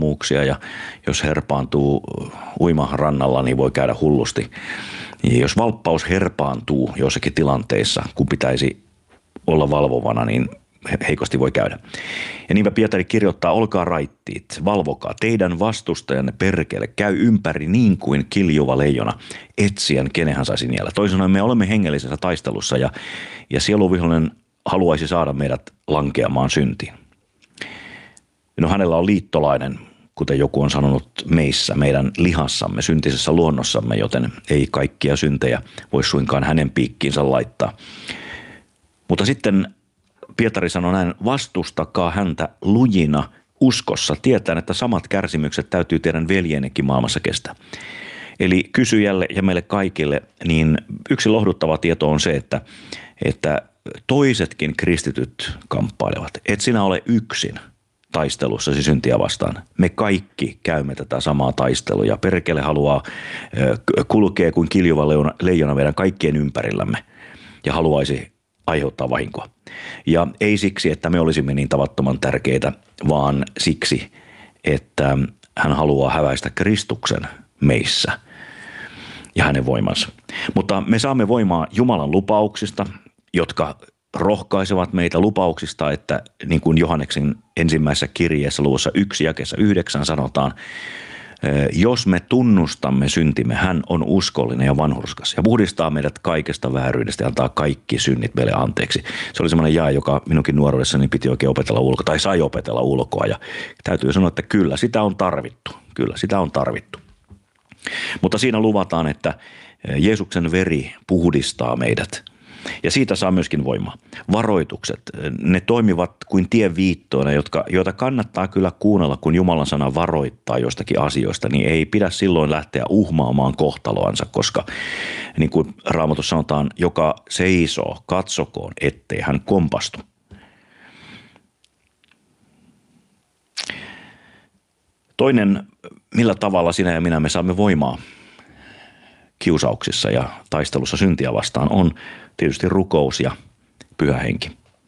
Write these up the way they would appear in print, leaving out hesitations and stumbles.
onnettomuuksia ja jos herpaantuu uimarannalla, niin voi käydä hullusti. Ja jos valppaus herpaantuu jossakin tilanteissa, kun pitäisi olla valvovana, niin heikosti voi käydä. Ja niinpä Pietari kirjoittaa, olkaa raittiit, valvokaa, teidän vastustajanne perkele, käy ympäri niin kuin kiljuva leijona, etsien kenen hän saisi niellä. Toisin sanoen me olemme hengellisessä taistelussa ja sieluvihollinen haluaisi saada meidät lankeamaan syntiin. No hänellä on liittolainen, kuten joku on sanonut, meissä, meidän lihassamme, syntisessä luonnossamme, joten ei kaikkia syntejä voi suinkaan hänen piikkiinsä laittaa. Mutta sitten Pietari sanoi näin, vastustakaa häntä lujina uskossa, tietäen, että samat kärsimykset täytyy teidän veljenekin maailmassa kestää. Eli kysyjälle ja meille kaikille, niin yksi lohduttava tieto on se, että toisetkin kristityt kamppailevat. Et sinä ole yksin taistelussasi syntiä vastaan. Me kaikki käymme tätä samaa taistelua ja perkele haluaa kulkea kuin kiljuva leijona meidän kaikkien ympärillämme ja haluaisi aiheuttaa vahinkoa. Ja ei siksi, että me olisimme niin tavattoman tärkeitä, vaan siksi, että hän haluaa häväistä Kristuksen meissä ja hänen voimansa. Mutta me saamme voimaa Jumalan lupauksista, jotka rohkaisevat meitä lupauksista, että niin kuin Johanneksen ensimmäisessä kirjeessä luvussa 1 jakeessa 9 sanotaan, jos me tunnustamme syntimme, hän on uskollinen ja vanhurskas ja puhdistaa meidät kaikesta vääryydestä ja antaa kaikki synnit meille anteeksi. Se oli semmoinen jae, joka minunkin nuoruudessani piti oikein opetella ulkoa tai sai opetella ulkoa ja täytyy sanoa, että kyllä sitä on tarvittu. Kyllä sitä on tarvittu. Mutta siinä luvataan, että Jeesuksen veri puhdistaa meidät. Ja siitä saa myöskin voimaa. Varoitukset, ne toimivat kuin tienviittoina, joita kannattaa kyllä kuunnella, kun Jumalan sana varoittaa jostakin asioista, niin ei pidä silloin lähteä uhmaamaan kohtaloansa, koska niin kuin Raamatussa sanotaan, joka seisoo, katsokoon, ettei hän kompastu. Toinen, millä tavalla sinä ja minä me saamme voimaa kiusauksissa ja taistelussa syntiä vastaan, on tietysti rukous ja pyhä henki.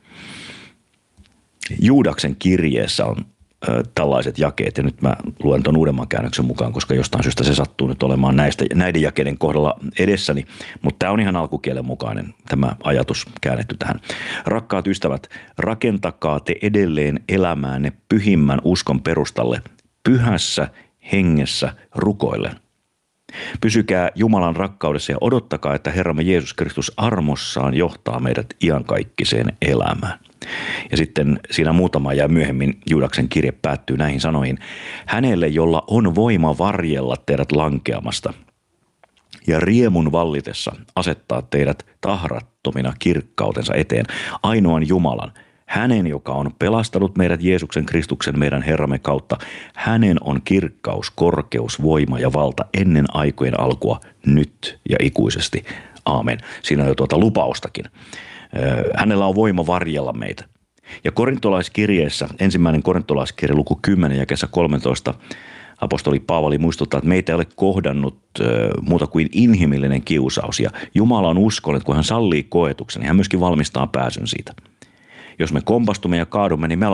Juudaksen kirjeessä on tällaiset jakeet, ja nyt mä luen tuon uudemman käännöksen mukaan, koska jostain syystä se sattuu nyt olemaan näiden jakeiden kohdalla edessäni, mutta tämä on ihan alkukielen mukainen tämä ajatus käännetty tähän. Rakkaat ystävät, rakentakaa te edelleen elämäänne pyhimmän uskon perustalle, pyhässä hengessä rukoillen. Pysykää Jumalan rakkaudessa ja odottakaa, että Herramme Jeesus Kristus armossaan johtaa meidät iankaikkiseen elämään. Ja sitten siinä muutama ja myöhemmin Juudaksen kirje päättyy näihin sanoihin. Hänelle, jolla on voima varjella teidät lankeamasta ja riemun vallitessa asettaa teidät tahrattomina kirkkautensa eteen, ainoan Jumalan, hänen, joka on pelastanut meidät Jeesuksen Kristuksen meidän Herramme kautta, hänen on kirkkaus, korkeus, voima ja valta ennen aikojen alkua, nyt ja ikuisesti. Aamen. Siinä on jo tuota lupaustakin. Hänellä on voima varjella meitä. Ja korintolaiskirjeessä, ensimmäinen korintolaiskirje luku 10 jakeessa 13, apostoli Paavali muistuttaa, että meitä ei ole kohdannut muuta kuin inhimillinen kiusaus. Ja Jumala on uskollinen, että kun hän sallii koetuksen, niin hän myöskin valmistaa pääsyn siitä. Jos me kompastumme ja kaadumme, niin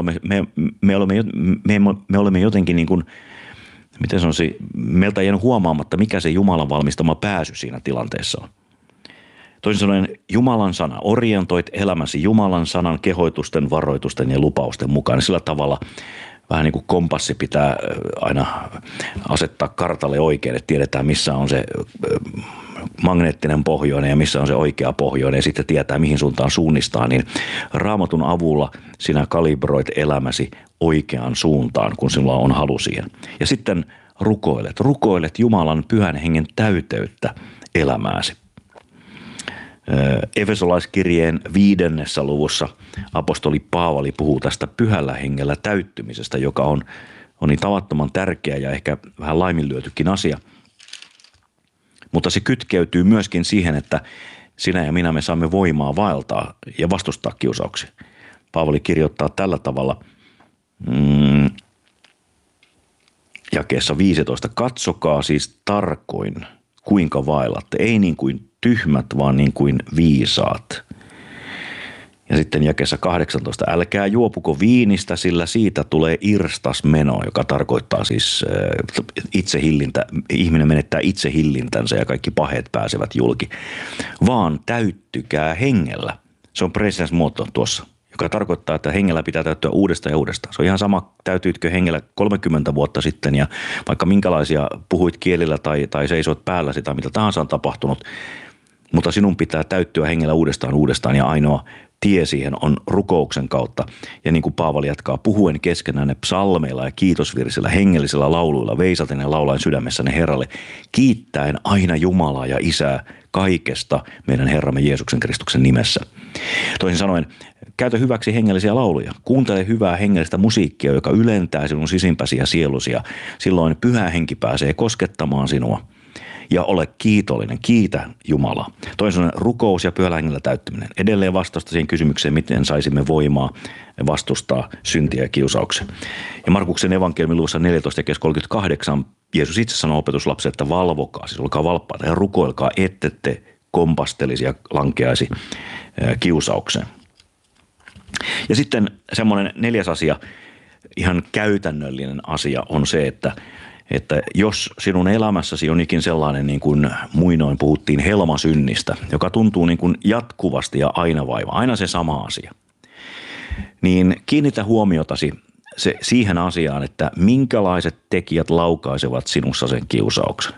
me olemme jotenkin niin kuin, miten sanoisin, meiltä ei jäänyt huomaamatta, mikä se Jumalan valmistama pääsy siinä tilanteessa on. Toisin sanoen Jumalan sana, orientoit elämäsi Jumalan sanan kehoitusten, varoitusten ja lupausten mukaan. Sillä tavalla vähän niin kuin kompassi pitää aina asettaa kartalle oikein, että tiedetään missä on se magneettinen pohjoinen ja missä on se oikea pohjoinen ja sitten tietää mihin suuntaan suunnistaa, niin Raamatun avulla sinä kalibroit elämäsi oikeaan suuntaan, kun sinulla on halu siihen. Ja sitten rukoilet Jumalan pyhän hengen täyteyttä elämääsi. Efesolaiskirjeen 5. luvussa apostoli Paavali puhuu tästä pyhällä hengellä täyttymisestä, joka on niin tavattoman tärkeä ja ehkä vähän laiminlyötykin asia. Mutta se kytkeytyy myöskin siihen, että sinä ja minä me saamme voimaa vaeltaa ja vastustaa kiusauksia. Paavali kirjoittaa tällä tavalla jakeessa 15. Katsokaa siis tarkoin, kuinka vaellatte. Ei niin kuin tyhmät, vaan niin kuin viisaat. Ja sitten jakeessa 18, älkää juopuko viinistä, sillä siitä tulee irstasmeno, joka tarkoittaa siis itsehillintä. Ihminen menettää itsehillintänsä ja kaikki paheet pääsevät julki, vaan täyttykää hengellä. Se on presence-muoto tuossa, joka tarkoittaa, että hengellä pitää täyttyä uudestaan ja uudestaan. Se on ihan sama, täytyytkö hengellä 30 vuotta sitten ja vaikka minkälaisia puhuit kielillä tai seisoit päälläsi tai mitä tahansa on tapahtunut, mutta sinun pitää täyttyä hengellä uudestaan ja ainoa tie siihen on rukouksen kautta. Ja niin kuin Paavali jatkaa, puhuen keskenään ne psalmeilla ja kiitosvirsillä, hengellisillä lauluilla, veisaten ja laulaen sydämessäne Herralle, kiittäen aina Jumalaa ja Isää kaikesta meidän Herramme Jeesuksen Kristuksen nimessä. Toisin sanoen, käytä hyväksi hengellisiä lauluja. Kuuntele hyvää hengellistä musiikkia, joka ylentää sinun sisimpäsi ja sielusi, ja silloin Pyhä Henki pääsee koskettamaan sinua. Ja ole kiitollinen, kiitä Jumalaa. Toisaalta rukous ja Pyhällä Hengellä täyttyminen. Edelleen vastausta siihen kysymykseen, miten saisimme voimaa vastustaa syntiä ja kiusauksia. Ja Markuksen evankeliumin luvussa 14:38 Jeesus itse sanoo opetuslapsille, että valvokaa, siis olkaa valppaita ja rukoilkaa, ettette kompastelisi ja lankeaisi kiusaukseen. Ja sitten semmoinen 4. asia, ihan käytännöllinen asia on se, että jos sinun elämässäsi on ikin sellainen, niin kuin muinoin puhuttiin helmasynnistä, joka tuntuu niin kuin jatkuvasti ja aina vaiva, aina se sama asia, niin kiinnitä huomiotasi siihen asiaan, että minkälaiset tekijät laukaisevat sinussa sen kiusauksen.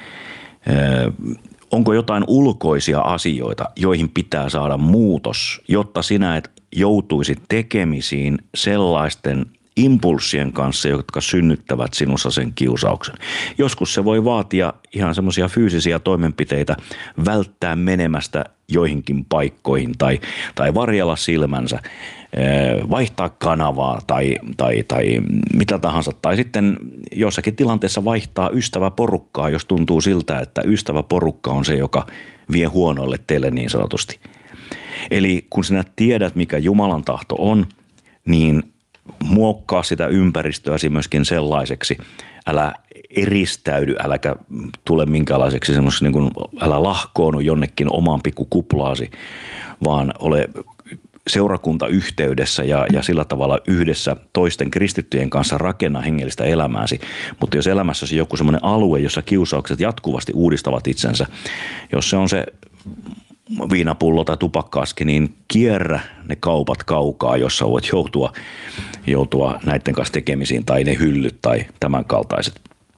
Onko jotain ulkoisia asioita, joihin pitää saada muutos, jotta sinä et joutuisi tekemisiin sellaisten impulssien kanssa, jotka synnyttävät sinussa sen kiusauksen. Joskus se voi vaatia ihan semmoisia fyysisiä toimenpiteitä välttää menemästä joihinkin paikkoihin tai varjella silmänsä, vaihtaa kanavaa tai mitä tahansa. Tai sitten jossakin tilanteessa vaihtaa ystäväporukkaa, jos tuntuu siltä, että ystäväporukka on se, joka vie huonoille teille niin sanotusti. Eli kun sinä tiedät, mikä Jumalan tahto on, niin muokkaa sitä ympäristöäsi myöskin sellaiseksi. Älä eristäydy, äläkä tule minkälaiseksi semmoisessa, niin kuin, älä lahkoonu jonnekin omaan pikkukuplaasi, vaan ole seurakuntayhteydessä ja sillä tavalla yhdessä toisten kristittyjen kanssa rakenna hengellistä elämääsi. Mutta jos elämässäsi joku semmoinen alue, jossa kiusaukset jatkuvasti uudistavat itsensä, jos se on se viinapullo tai tupakkaaski, niin kierrä ne kaupat kaukaa, jossa voit joutua näiden kanssa tekemisiin tai ne hyllyt tai tämän kaltaiset.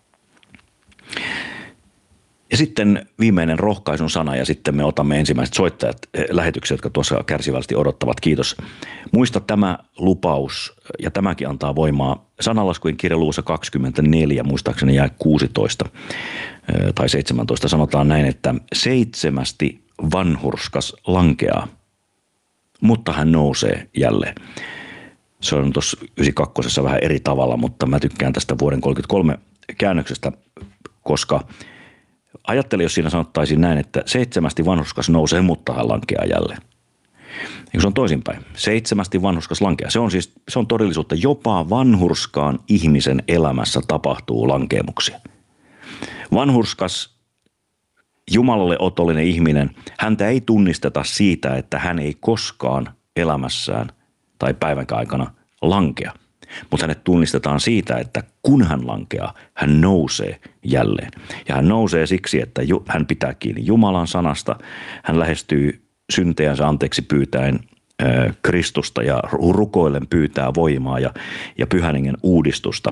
Ja sitten viimeinen rohkaisun sana ja sitten me otamme ensimmäiset soittajat lähetyksiä, jotka tuossa kärsivällisesti odottavat. Kiitos. Muista tämä lupaus ja tämäkin antaa voimaa. Sananlaskujen kirja luvussa 24, muistaakseni jää 16 tai 17 sanotaan näin, että 7 vanhurskas lankeaa, mutta hän nousee jälleen. Se on tuossa 92 vähän eri tavalla, mutta mä tykkään tästä vuoden 33 käännöksestä, koska ajattele, jos siinä sanottaisiin näin, että 7 vanhurskas nousee, mutta hän lankeaa jälleen. Eikö se on toisinpäin? 7 vanhurskas lankeaa. Se on todellisuutta. Jopa vanhurskaan ihmisen elämässä tapahtuu lankeemuksia. Vanhurskas Jumalalle otollinen ihminen, häntä ei tunnisteta siitä, että hän ei koskaan elämässään tai päivänkään aikana lankea. Mutta hänet tunnistetaan siitä, että kun hän lankeaa, hän nousee jälleen. Ja hän nousee siksi, että hän pitää kiinni Jumalan sanasta, hän lähestyy syntejänsä anteeksi pyytäen Kristusta ja rukoillen pyytää voimaa ja Pyhän Hengen uudistusta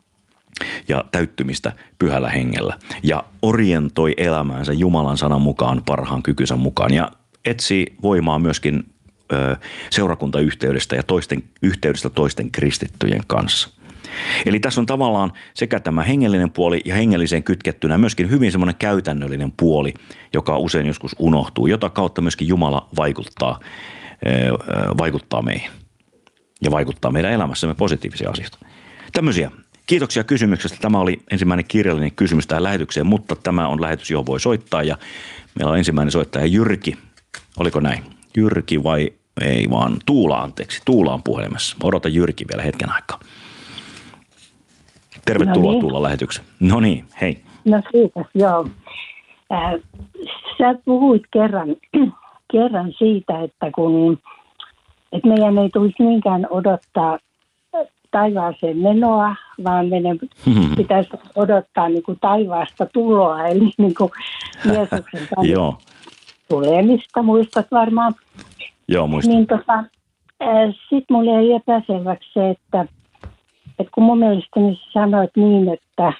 ja täyttymistä Pyhällä Hengellä ja orientoi elämäänsä Jumalan sanan mukaan parhaan kykynsä mukaan ja etsii voimaa myöskin seurakuntayhteydestä ja yhteydestä toisten kristittyjen kanssa. Eli tässä on tavallaan sekä tämä hengellinen puoli ja hengelliseen kytkettynä myöskin hyvin semmoinen käytännöllinen puoli, joka usein joskus unohtuu, jota kautta myöskin Jumala vaikuttaa meihin ja vaikuttaa meidän elämässämme positiivisia asioita. Tämmöisiä. Kiitoksia kysymyksestä. Tämä oli ensimmäinen kirjallinen kysymys tähän lähetykseen, mutta tämä on lähetys, johon voi soittaa ja meillä on ensimmäinen soittaja Jyrki. Oliko näin? Jyrki vai ei vaan Tuula, anteeksi. Tuula on puhelimessa. Odota Jyrki vielä hetken aikaa. Tervetuloa Tuula lähetykseen. No niin, hei. No kiitos, joo. Sä puhuit kerran siitä, että kun että meidän ei tulisi niinkään odottaa taivaaseen menoa, vaan meidän pitäisi odottaa niin kuin taivaasta tuloa, eli niin kuin Jeesuksen tulemista, muistat varmaan. Joo, muistan. Niin sitten mulle jäi epäselväksi se, että kun mun mielestäni sä sanoit niin, että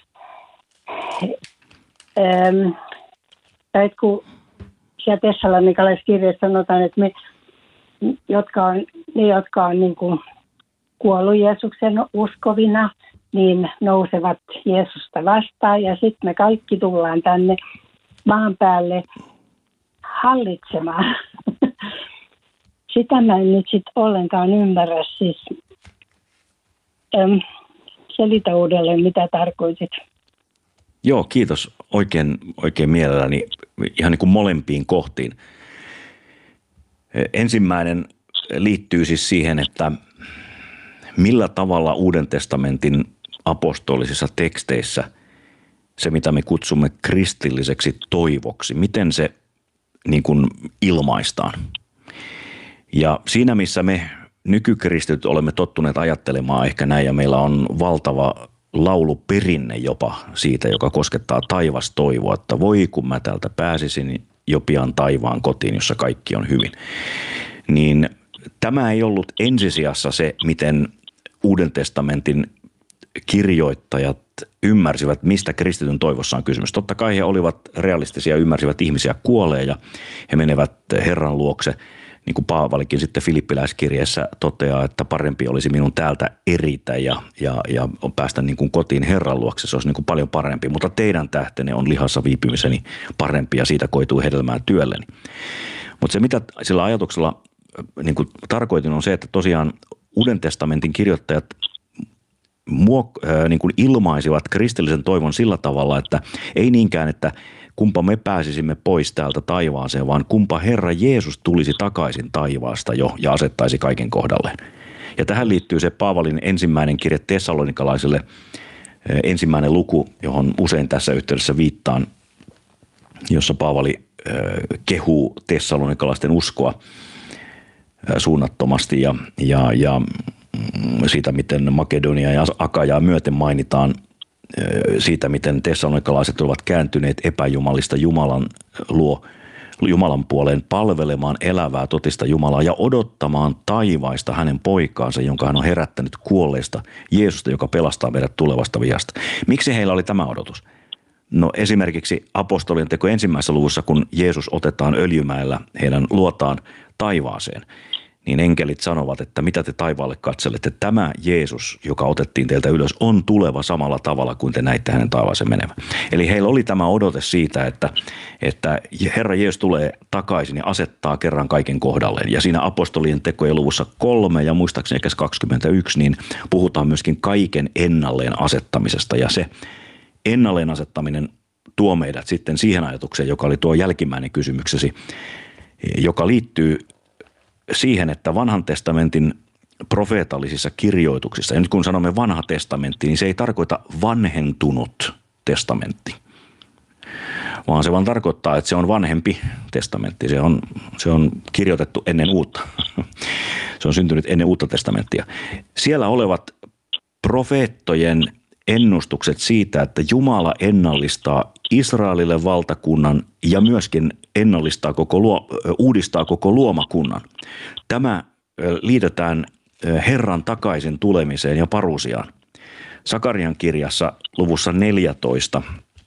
kun siellä Tessalonikalaiskirjassa sanotaan, että ne, jotka on niin kuin kuollut Jeesuksen uskovina, niin nousevat Jeesusta vastaan ja sitten me kaikki tullaan tänne maan päälle hallitsemaan. Sitä mä en nyt sitten ollenkaan ymmärrä. Siis, selitä uudelleen, mitä tarkoitit. Joo, kiitos. Oikein mielelläni ihan niin kuin molempiin kohtiin. Ensimmäinen liittyy siis siihen, että millä tavalla Uuden testamentin apostolisissa teksteissä se, mitä me kutsumme kristilliseksi toivoksi, miten se niin kuin ilmaistaan. Ja siinä, missä me nykykristityt olemme tottuneet ajattelemaan ehkä näin, ja meillä on valtava lauluperinne jopa siitä, joka koskettaa taivastoivoa, että voi kun mä täältä pääsisin jo pian taivaan kotiin, jossa kaikki on hyvin. Niin tämä ei ollut ensisijassa se, miten Uuden testamentin kirjoittajat ymmärsivät, mistä kristityn toivossa on kysymys. Totta kai he olivat realistisia, ymmärsivät ihmisiä kuolee ja he menevät Herran luokse. Niin kuin Paavalikin sitten Filippiläiskirjeessä toteaa, että parempi olisi minun täältä eritä ja päästä niin kuin kotiin Herran luokse. Se olisi niin kuin paljon parempi, mutta teidän tähtenne on lihassa viipymiseni parempi ja siitä koituu hedelmää työlleni. Mutta se, mitä sillä ajatuksella niin kuin tarkoitin, on se, että tosiaan Uuden testamentin kirjoittajat niin kuin ilmaisivat kristillisen toivon sillä tavalla, että ei niinkään, että kumpa me pääsisimme pois täältä taivaaseen, vaan kumpa Herra Jeesus tulisi takaisin taivaasta jo ja asettaisi kaiken kohdalleen. Ja tähän liittyy se Paavalin ensimmäinen kirje Tessalonikalaisille, ensimmäinen luku, johon usein tässä yhteydessä viittaan, jossa Paavali kehuu tessalonikalaisten uskoa suunnattomasti ja siitä, miten Makedonia ja Akajaa myöten mainitaan siitä, miten tessalonikalaiset ovat kääntyneet epäjumalista Jumalan puoleen palvelemaan elävää totista Jumalaa ja odottamaan taivaista hänen poikaansa, jonka hän on herättänyt kuolleista, Jeesusta, joka pelastaa meidät tulevasta vihasta. Miksi heillä oli tämä odotus? No esimerkiksi apostolien teko ensimmäisessä luvussa, kun Jeesus otetaan Öljymäellä heidän luotaan taivaaseen, niin enkelit sanovat, että mitä te taivaalle katselette, tämä Jeesus, joka otettiin teiltä ylös, on tuleva samalla tavalla kuin te näitte hänen taivaaseen menevän. Eli heillä oli tämä odote siitä, että Herra Jeesus tulee takaisin ja asettaa kerran kaiken kohdalleen. Ja siinä apostolien tekojen luvussa 3 ja muistaakseni 21, niin puhutaan myöskin kaiken ennalleen asettamisesta. Ja se ennalleen asettaminen tuo meidät sitten siihen ajatukseen, joka oli tuo jälkimmäinen kysymyksesi, joka liittyy siihen, että vanhan testamentin profeetallisissa kirjoituksissa, ja nyt kun sanomme vanha testamentti, niin se ei tarkoita vanhentunut testamentti, vaan se vaan tarkoittaa, että se on vanhempi testamentti. Se on kirjoitettu ennen uutta. Se on syntynyt ennen uutta testamenttia. Siellä olevat profeettojen ennustukset siitä, että Jumala ennallistaa Israelille valtakunnan ja myöskin uudistaa koko luomakunnan. Tämä liitetään Herran takaisin tulemiseen ja parusiaan. Sakarian kirjassa luvussa 14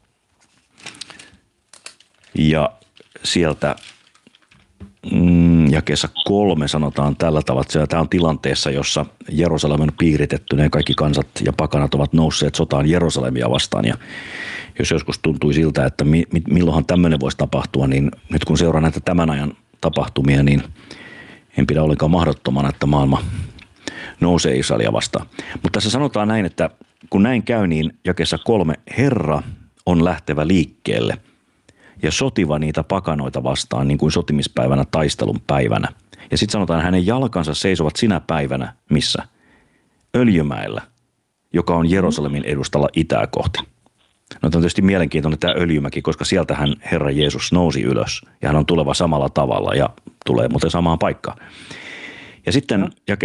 ja sieltä jakeessa 3 sanotaan tällä tavalla, että tämä on tilanteessa, jossa Jerusalem on piiritetty, ja kaikki kansat ja pakanat ovat nousseet sotaan Jerusalemia vastaan. Ja jos joskus tuntui siltä, että milloinhan tämmöinen voisi tapahtua, niin nyt kun seuraa näitä tämän ajan tapahtumia, niin en pidä ollenkaan mahdottomana, että maailma nousee Israelia vastaan. Mutta tässä sanotaan näin, että kun näin käy, niin jakeessa 3, Herra on lähtevä liikkeelle ja sotiva niitä pakanoita vastaan, niin kuin sotimispäivänä taistelun päivänä. Ja sitten sanotaan, hänen jalkansa seisovat sinä päivänä, missä? Öljymäellä, joka on Jerusalemin edustalla itää kohti. No tämä on tietysti mielenkiintoinen tämä Öljymäki, koska sieltähän Herra Jeesus nousi ylös ja hän on tuleva samalla tavalla ja tulee muuten samaan paikkaan. Ja sitten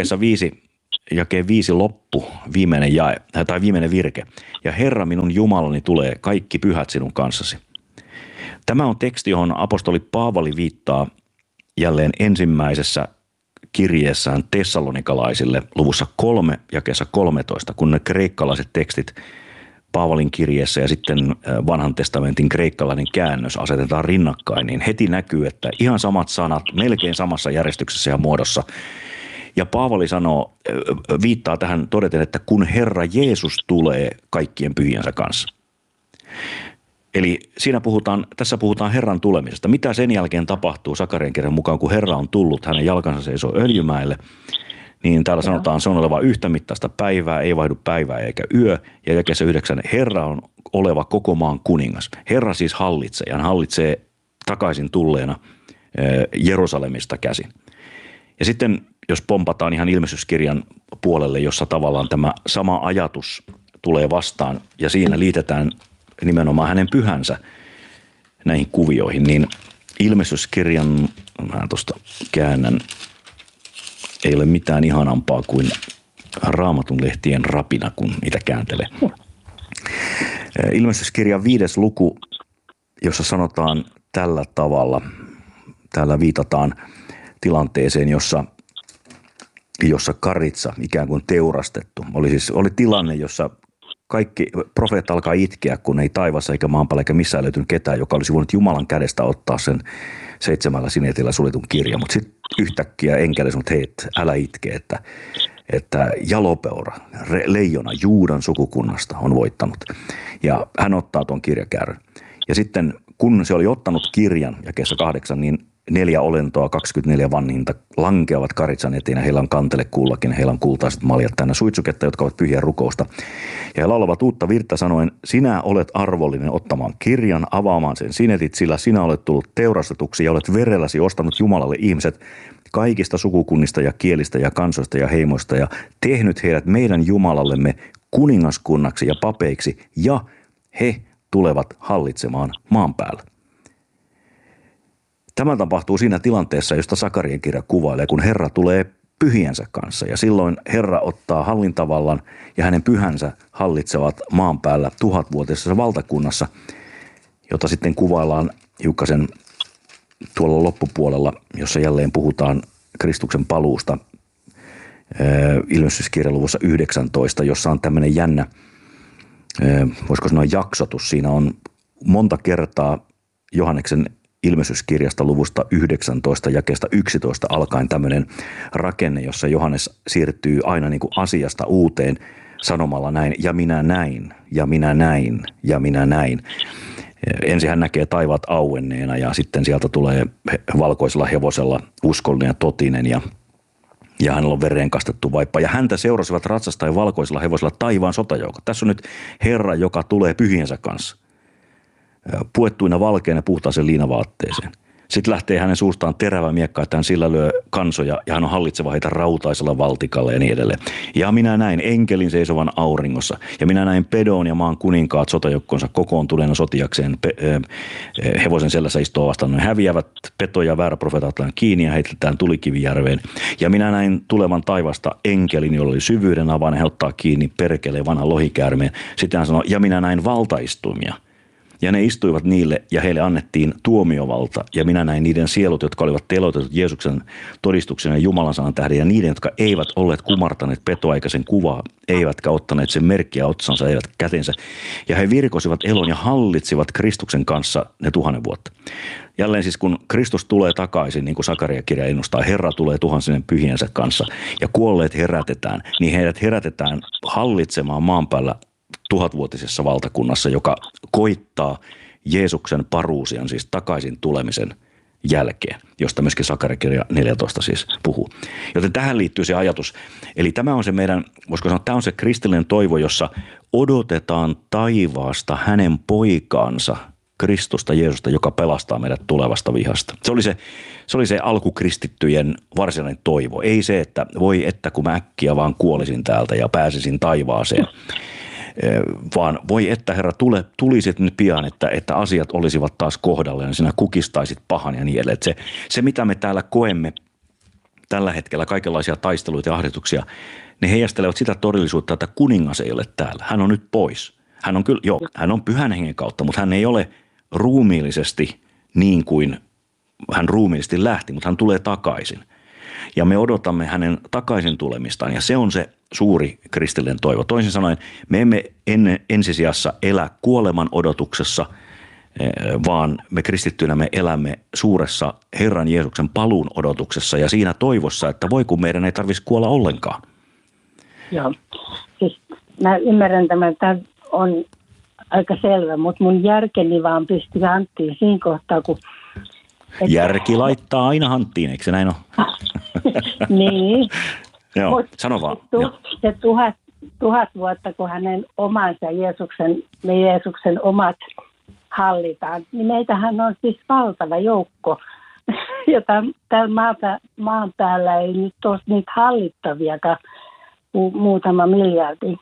jakeen 5 loppu, viimeinen jae, tai viimeinen virke. Ja Herra minun Jumalani tulee kaikki pyhät sinun kanssasi. Tämä on teksti, johon apostoli Paavali viittaa jälleen ensimmäisessä kirjeessään tessalonikalaisille luvussa 3 jakeessa 13, kun ne kreikkalaiset tekstit Paavalin kirjeessä ja sitten vanhan testamentin kreikkalainen käännös asetetaan rinnakkain, niin heti näkyy, että ihan samat sanat, melkein samassa järjestyksessä ja muodossa. Ja Paavali viittaa tähän todeten, että kun Herra Jeesus tulee kaikkien pyhiensä kanssa. Eli tässä puhutaan Herran tulemisesta. Mitä sen jälkeen tapahtuu Sakarian kirjan mukaan, kun Herra on tullut, hänen jalkansa seisoo öljymäelle, niin täällä sanotaan, se on oleva yhtä mittaista päivää, ei vaihdu päivää eikä yö. Ja jakeessa 9, Herra on oleva koko maan kuningas. Herra siis hallitsee, ja hän hallitsee takaisin tulleena Jerusalemista käsin. Ja sitten, jos pompataan ihan ilmestyskirjan puolelle, jossa tavallaan tämä sama ajatus tulee vastaan, ja siinä liitetään nimenomaan hänen pyhänsä näihin kuvioihin, niin ilmestyskirjan, mä tuosta käännän, ei ole mitään ihanampaa kuin Raamatun lehtien rapina, kun niitä kääntelee. Ilmestyskirjan 5. luku, jossa sanotaan tällä tavalla, täällä viitataan tilanteeseen, jossa karitsa ikään kuin teurastettu. Oli tilanne, jossa kaikki profeetta alkaa itkeä, kun ei taivassa eikä maan päällä eikä missään löytynyt ketään, joka olisi voinut Jumalan kädestä ottaa sen 7 sineetillä suljetun kirjan. Mutta sitten yhtäkkiä enkeli sanoi, että hei, älä itke, että jalopeura, leijona Juudan sukukunnasta on voittanut. Ja hän ottaa tuon kirjakäärön. Ja sitten kun se oli ottanut kirjan, jakeessa 8, niin 4 olentoa, 24 vanhinta lankeavat karitsan eteen ja heillä on kantele kullakin. Heillä on kultaiset maljat täynnä suitsuketta, jotka ovat pyhiä rukousta. Ja he laulavat uutta virttä sanoen, sinä olet arvollinen ottamaan kirjan, avaamaan sen sinetit, sillä sinä olet tullut teurastetuksi ja olet verelläsi ostanut Jumalalle ihmiset kaikista sukukunnista ja kielistä ja kansoista ja heimoista ja tehnyt heidät meidän Jumalallemme kuningaskunnaksi ja papeiksi ja he tulevat hallitsemaan maan päällä. Tämä tapahtuu siinä tilanteessa, josta Sakarian kirja kuvailee, kun Herra tulee pyhiensä kanssa. Ja silloin Herra ottaa hallintavallan ja hänen pyhänsä hallitsevat maan päällä 1000-vuotisessa valtakunnassa, jota sitten kuvaillaan hiukkasen tuolla loppupuolella, jossa jälleen puhutaan Kristuksen paluusta ilmestyskirjan luvussa 19, jossa on tämmöinen jännä, voisiko sanoa jaksotus. Siinä on monta kertaa Johanneksen ilmestyskirjasta luvusta 19 jakeesta 11 alkaen tämmöinen rakenne, jossa Johannes siirtyy aina niin kuin asiasta uuteen sanomalla näin, ja minä näin, ja minä näin, ja minä näin. Ensin hän näkee taivaat auenneena ja sitten sieltä tulee valkoisella hevosella uskollinen ja totinen ja hänellä on vereen kastettu vaippa. Ja häntä seurasivat ratsastaen valkoisella hevosella taivaan sotajoukot. Tässä on nyt Herra, joka tulee pyhiensä kanssa. Puettuina valkeina puhtaaseen liinavaatteeseen. Sitten lähtee hänen suustaan terävä miekka, että hän sillä lyö kansoja ja hän on hallitseva heitä rautaisella valtikalla ja niin edelleen. Ja minä näin enkelin seisovan auringossa ja minä näin Pedon ja maan kuninkaat sotajoukkonsa kokoontuneena sotiakseen hevosen sellässä istua vastaan. Ne häviävät Peto ja väärä profeeta kiinni ja heitetään tulikivijärveen. Ja minä näin tulevan taivasta enkelin, jolla oli syvyyden avain, hän ottaa kiinni perkeleen vanhan lohikäärmeen. Sitten hän sanoi, ja minä näin valtaistuimia. Ja ne istuivat niille ja heille annettiin tuomiovalta ja minä näin niiden sielut, jotka olivat teloitetut Jeesuksen todistuksen ja Jumalan sanan tähden ja niiden, jotka eivät olleet kumartaneet petoa eikä sen kuvaa, eivätkä ottaneet sen merkkiä otsansa, eivät kätensä. Ja he virkosivat elon ja hallitsivat Kristuksen kanssa ne 1000 vuotta. Jälleen siis kun Kristus tulee takaisin, niin kuin Sakaria-kirja ennustaa, Herra tulee tuhansien pyhiensä kanssa ja kuolleet herätetään, niin heidät herätetään hallitsemaan maan päällä 1000-vuotisessa valtakunnassa, joka koittaa Jeesuksen paruusian, siis takaisin tulemisen jälkeen, josta myöskin Sakaria-kirja 14 siis puhuu. Joten tähän liittyy se ajatus. Eli tämä on se meidän, voisiko sanoa, tämä on se kristillinen toivo, jossa odotetaan taivaasta hänen poikaansa, Kristusta, Jeesusta, joka pelastaa meidät tulevasta vihasta. Se oli se alkukristittyjen varsinainen toivo. Ei se, että voi että kun mä äkkiä vaan kuolisin täältä ja pääsisin taivaaseen, vaan voi että Herra, tulisit nyt pian, että asiat olisivat taas kohdalleen ja sinä kukistaisit pahan ja niin edelleen. Se, mitä me täällä koemme tällä hetkellä kaikenlaisia taisteluita ja ahdistuksia, ne heijastelevat sitä todellisuutta, että kuningas ei ole täällä. Hän on nyt pois. Hän on kyllä, hän on pyhän hengen kautta, mutta hän ei ole ruumiillisesti niin kuin hän ruumiillisesti lähti, mutta hän tulee takaisin. Ja me odotamme hänen takaisin tulemistaan, ja se on se suuri kristillinen toivo. Toisin sanoen, me emme ensisijassa elä kuoleman odotuksessa, vaan me kristittyinä me elämme suuressa Herran Jeesuksen paluun odotuksessa ja siinä toivossa, että voi kun meidän ei tarvitsisi kuolla ollenkaan. Joo, siis mä ymmärrän tämän, tämä on aika selvä, mutta mun järkeni vaan pisti hanttiin siinä kohtaa, kun... Järki laittaa aina hanttiin, eikö se näin ole? Niin. Joo, sano vaan. Se tuhat vuotta, kun hänen omansa Jeesuksen omat hallitaan, niin meitähän on siis valtava joukko, jota täällä maan päällä ei nyt ole niitä hallittaviakaan muutama miljardi.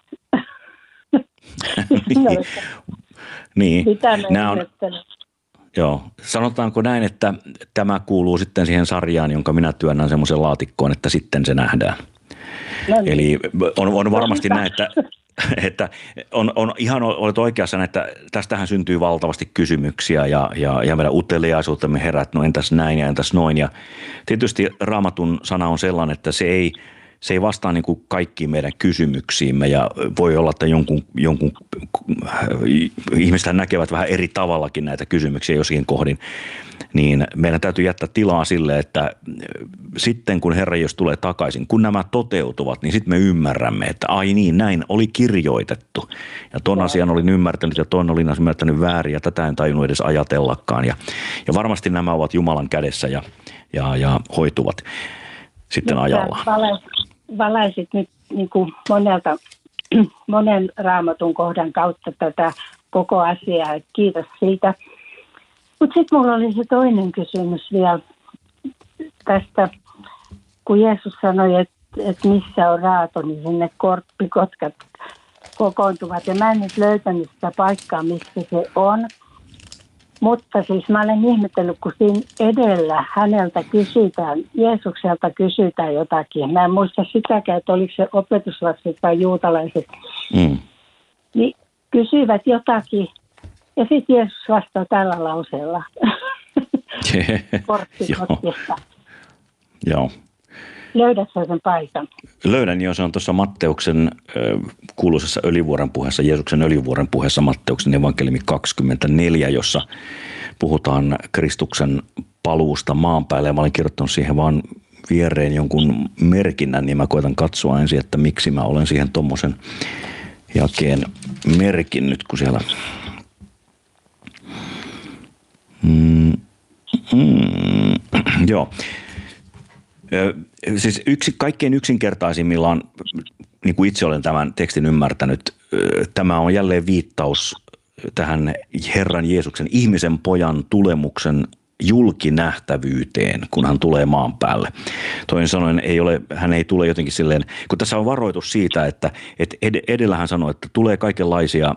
Niin. Mitä me Joo. Sanotaanko näin, että tämä kuuluu sitten siihen sarjaan, jonka minä työnnän semmoisen laatikkoon, että sitten se nähdään. No niin. Eli on varmasti näin, että on ihan olet oikeassa, että tästähän syntyy valtavasti kysymyksiä ja meidän uteliaisuutemme herät, no entäs näin ja entäs noin. Ja tietysti Raamatun sana on sellainen, että se ei vastaa niin kuin kaikkiin meidän kysymyksiimme ja voi olla, että jonkun ihmiset näkevät vähän eri tavallakin näitä kysymyksiä joskin kohdin, niin meidän täytyy jättää tilaa sille, että sitten kun Herra Jeesus tulee takaisin, kun nämä toteutuvat, niin sitten me ymmärrämme, että ai niin, näin oli kirjoitettu ja ton asian olin ymmärtänyt ja ton olin ymmärtänyt väärin ja tätä en tajunnut edes ajatellakaan ja varmasti nämä ovat Jumalan kädessä ja hoituvat sitten ajallaan. Valaisit nyt niin kuin monen Raamatun kohdan kautta tätä koko asiaa. Kiitos siitä. Mutta sitten mulla oli se toinen kysymys vielä tästä, kun Jeesus sanoi, että missä on raato, niin sinne korppikotkat kokoontuvat. Ja mä en nyt löytänyt sitä paikkaa, missä se on. Mutta siis mä olen ihmetellyt, kun siinä edellä häneltä kysytään, Jeesukselta kysytään jotakin. Mä en muista sitäkään, että oliko se opetuslapset tai juutalaiset. Niin kysyivät jotakin ja sitten Jeesus vastaa tällä lauseella. Korttikotkista. Joo. Löydätkö sen paikan? Löydän jo, se on tuossa Matteuksen kuuluisessa öljyvuoren puheessa, Jeesuksen öljyvuoren puheessa Matteuksen evankeliumi 24, jossa puhutaan Kristuksen paluusta maan päälle. Ja mä olen kirjoittanut siihen vaan viereen jonkun merkinnän, niin mä koitan katsoa ensin, että miksi mä olen siihen tommosen jakeen merkinnyt, kun siellä... Joo. Siis kaikkein yksinkertaisimmillaan, niin kuin itse olen tämän tekstin ymmärtänyt, tämä on jälleen viittaus tähän Herran Jeesuksen ihmisen pojan tulemuksen julkinähtävyyteen, kun hän tulee maan päälle. Toisin sanoen hän ei tule jotenkin silleen, kun tässä on varoitus siitä, että edellä hän sanoi, että tulee kaikenlaisia,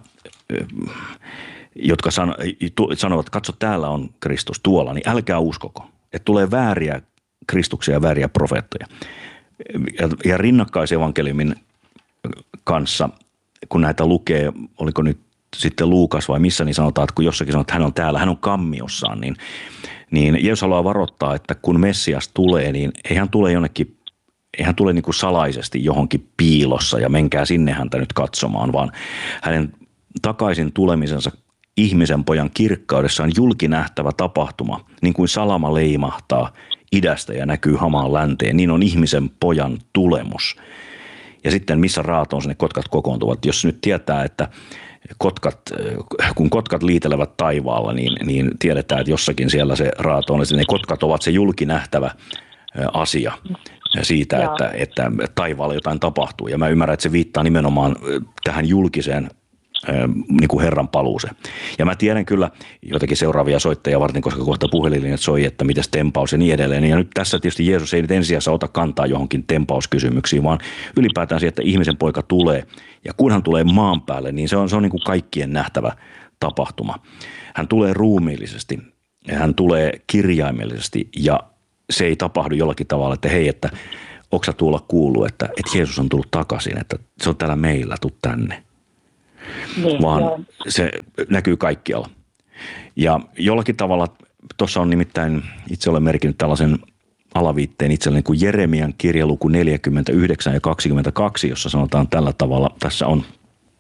jotka sanovat, katso täällä on Kristus tuolla, niin älkää uskoko, että tulee vääriä Kristuksia ja vääriä profeettoja. Ja rinnakkaisevankeliumin kanssa, kun näitä lukee, oliko nyt sitten Luukas vai missä, niin sanotaan, että kun jossakin sanotaan, että hän on täällä, hän on kammiossaan, niin Jeesus haluaa varoittaa, että kun Messias tulee, niin ei hän tule niin kuin salaisesti johonkin piilossa ja menkää sinne häntä nyt katsomaan, vaan hänen takaisin tulemisensa ihmisen pojan kirkkaudessa on julkinähtävä tapahtuma, niin kuin salama leimahtaa idästä ja näkyy hamaan länteen, niin on ihmisen pojan tulemus. Ja sitten missä raatoon sinne kotkat kokoontuvat. Jos nyt tietää, että kun kotkat liitelevät taivaalla, niin tiedetään, että jossakin siellä se raato on. Ne kotkat ovat se julkinähtävä asia siitä, että taivaalla jotain tapahtuu. Ja mä ymmärrän, että se viittaa nimenomaan tähän julkiseen niin kuin Herran paluuseen. Ja mä tiedän kyllä jotakin seuraavia soittajia varten, koska kohta puhelinlinjat soi, että mitäs tempaus ja niin edelleen. Ja nyt tässä tietysti Jeesus ei nyt ensisijassa ota kantaa johonkin tempauskysymyksiin, vaan ylipäätään siihen, että ihmisen poika tulee. Ja kun hän tulee maan päälle, niin se on niin kuin kaikkien nähtävä tapahtuma. Hän tulee ruumiillisesti, hän tulee kirjaimellisesti ja se ei tapahdu jollakin tavalla, että hei, että onko sä tuolla kuullut, että Jeesus on tullut takaisin, että se on täällä meillä, tuu tänne. Niin, vaan joo. se näkyy kaikkialla. Ja jollakin tavalla, tuossa on nimittäin, itse olen merkinnyt tällaisen alaviitteen itselleni kuin Jeremian kirja luku 49 ja 22, jossa sanotaan tällä tavalla, tässä on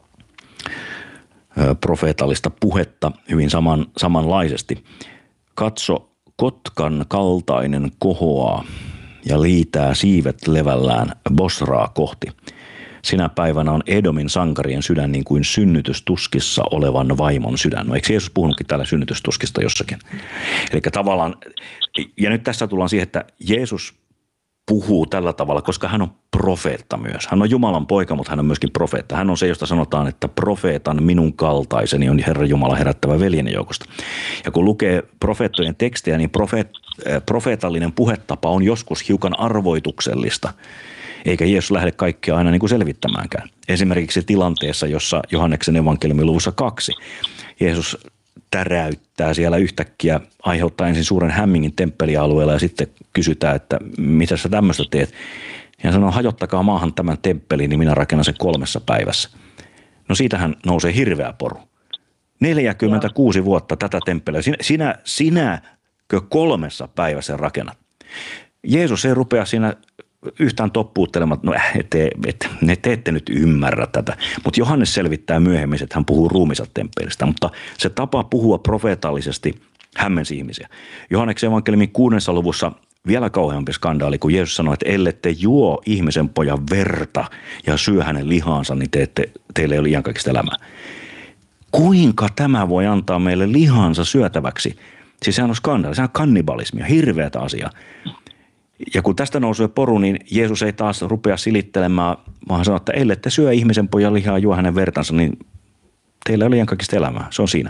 profeetallista puhetta hyvin samanlaisesti. Katso, kotkan kaltainen kohoaa ja liitää siivet levällään Bosraa kohti. Sinä päivänä on Edomin sankarien sydän niin kuin synnytystuskissa olevan vaimon sydän. No eikö Jeesus puhunutkin täällä synnytystuskista jossakin? Eli tavallaan, ja nyt tässä tullaan siihen, että Jeesus puhuu tällä tavalla, koska hän on profeetta myös. Hän on Jumalan poika, mutta hän on myöskin profeetta. Hän on se, josta sanotaan, että profeetan minun kaltaiseni on Herra Jumala herättävä veljeni joukosta. Ja kun lukee profeettojen tekstejä, niin profeetallinen puhetapa on joskus hiukan arvoituksellista. Eikä Jeesus lähde kaikkea aina niin kuin selvittämäänkään. Esimerkiksi tilanteessa, jossa Johanneksen evankeliumin luvussa 2 Jeesus täräyttää siellä yhtäkkiä, aiheuttaa ensin suuren hämmingin temppelialueella ja sitten kysytään, että mitä sä tämmöistä teet. Ja sanoo, hajottakaa maahan tämän temppelin, niin minä rakennan sen 3 päivässä. No siitähän nousee hirveä poru. 46 vuotta tätä temppeliä. Sinäkö 3 päivässä rakennat? Jeesus ei rupea siinä yhtään toppuuttelemaan, että te ette nyt ymmärrä tätä. Mutta Johannes selvittää myöhemmin, että hän puhuu ruumiinsa temppelistä, mutta se tapa puhua profeetallisesti hämmensi ihmisiä. Johanneksen evankeliumin 6. luvussa vielä kauheampi skandaali, kun Jeesus sanoi, että ellette juo ihmisen pojan verta ja syö hänen lihaansa, niin teille ei ole iankaikkista elämää. Kuinka tämä voi antaa meille lihansa syötäväksi? Siis sehän on skandaali, sehän on kannibalismia, hirveätä asiaa. Ja kun tästä nousee poru, niin Jeesus ei taas rupea silittelemään, vaan sanoo, että ellette syö ihmisen pojan lihaa, juo hänen vertansa, niin teillä ei ole iankaikkista elämää. Se on siinä.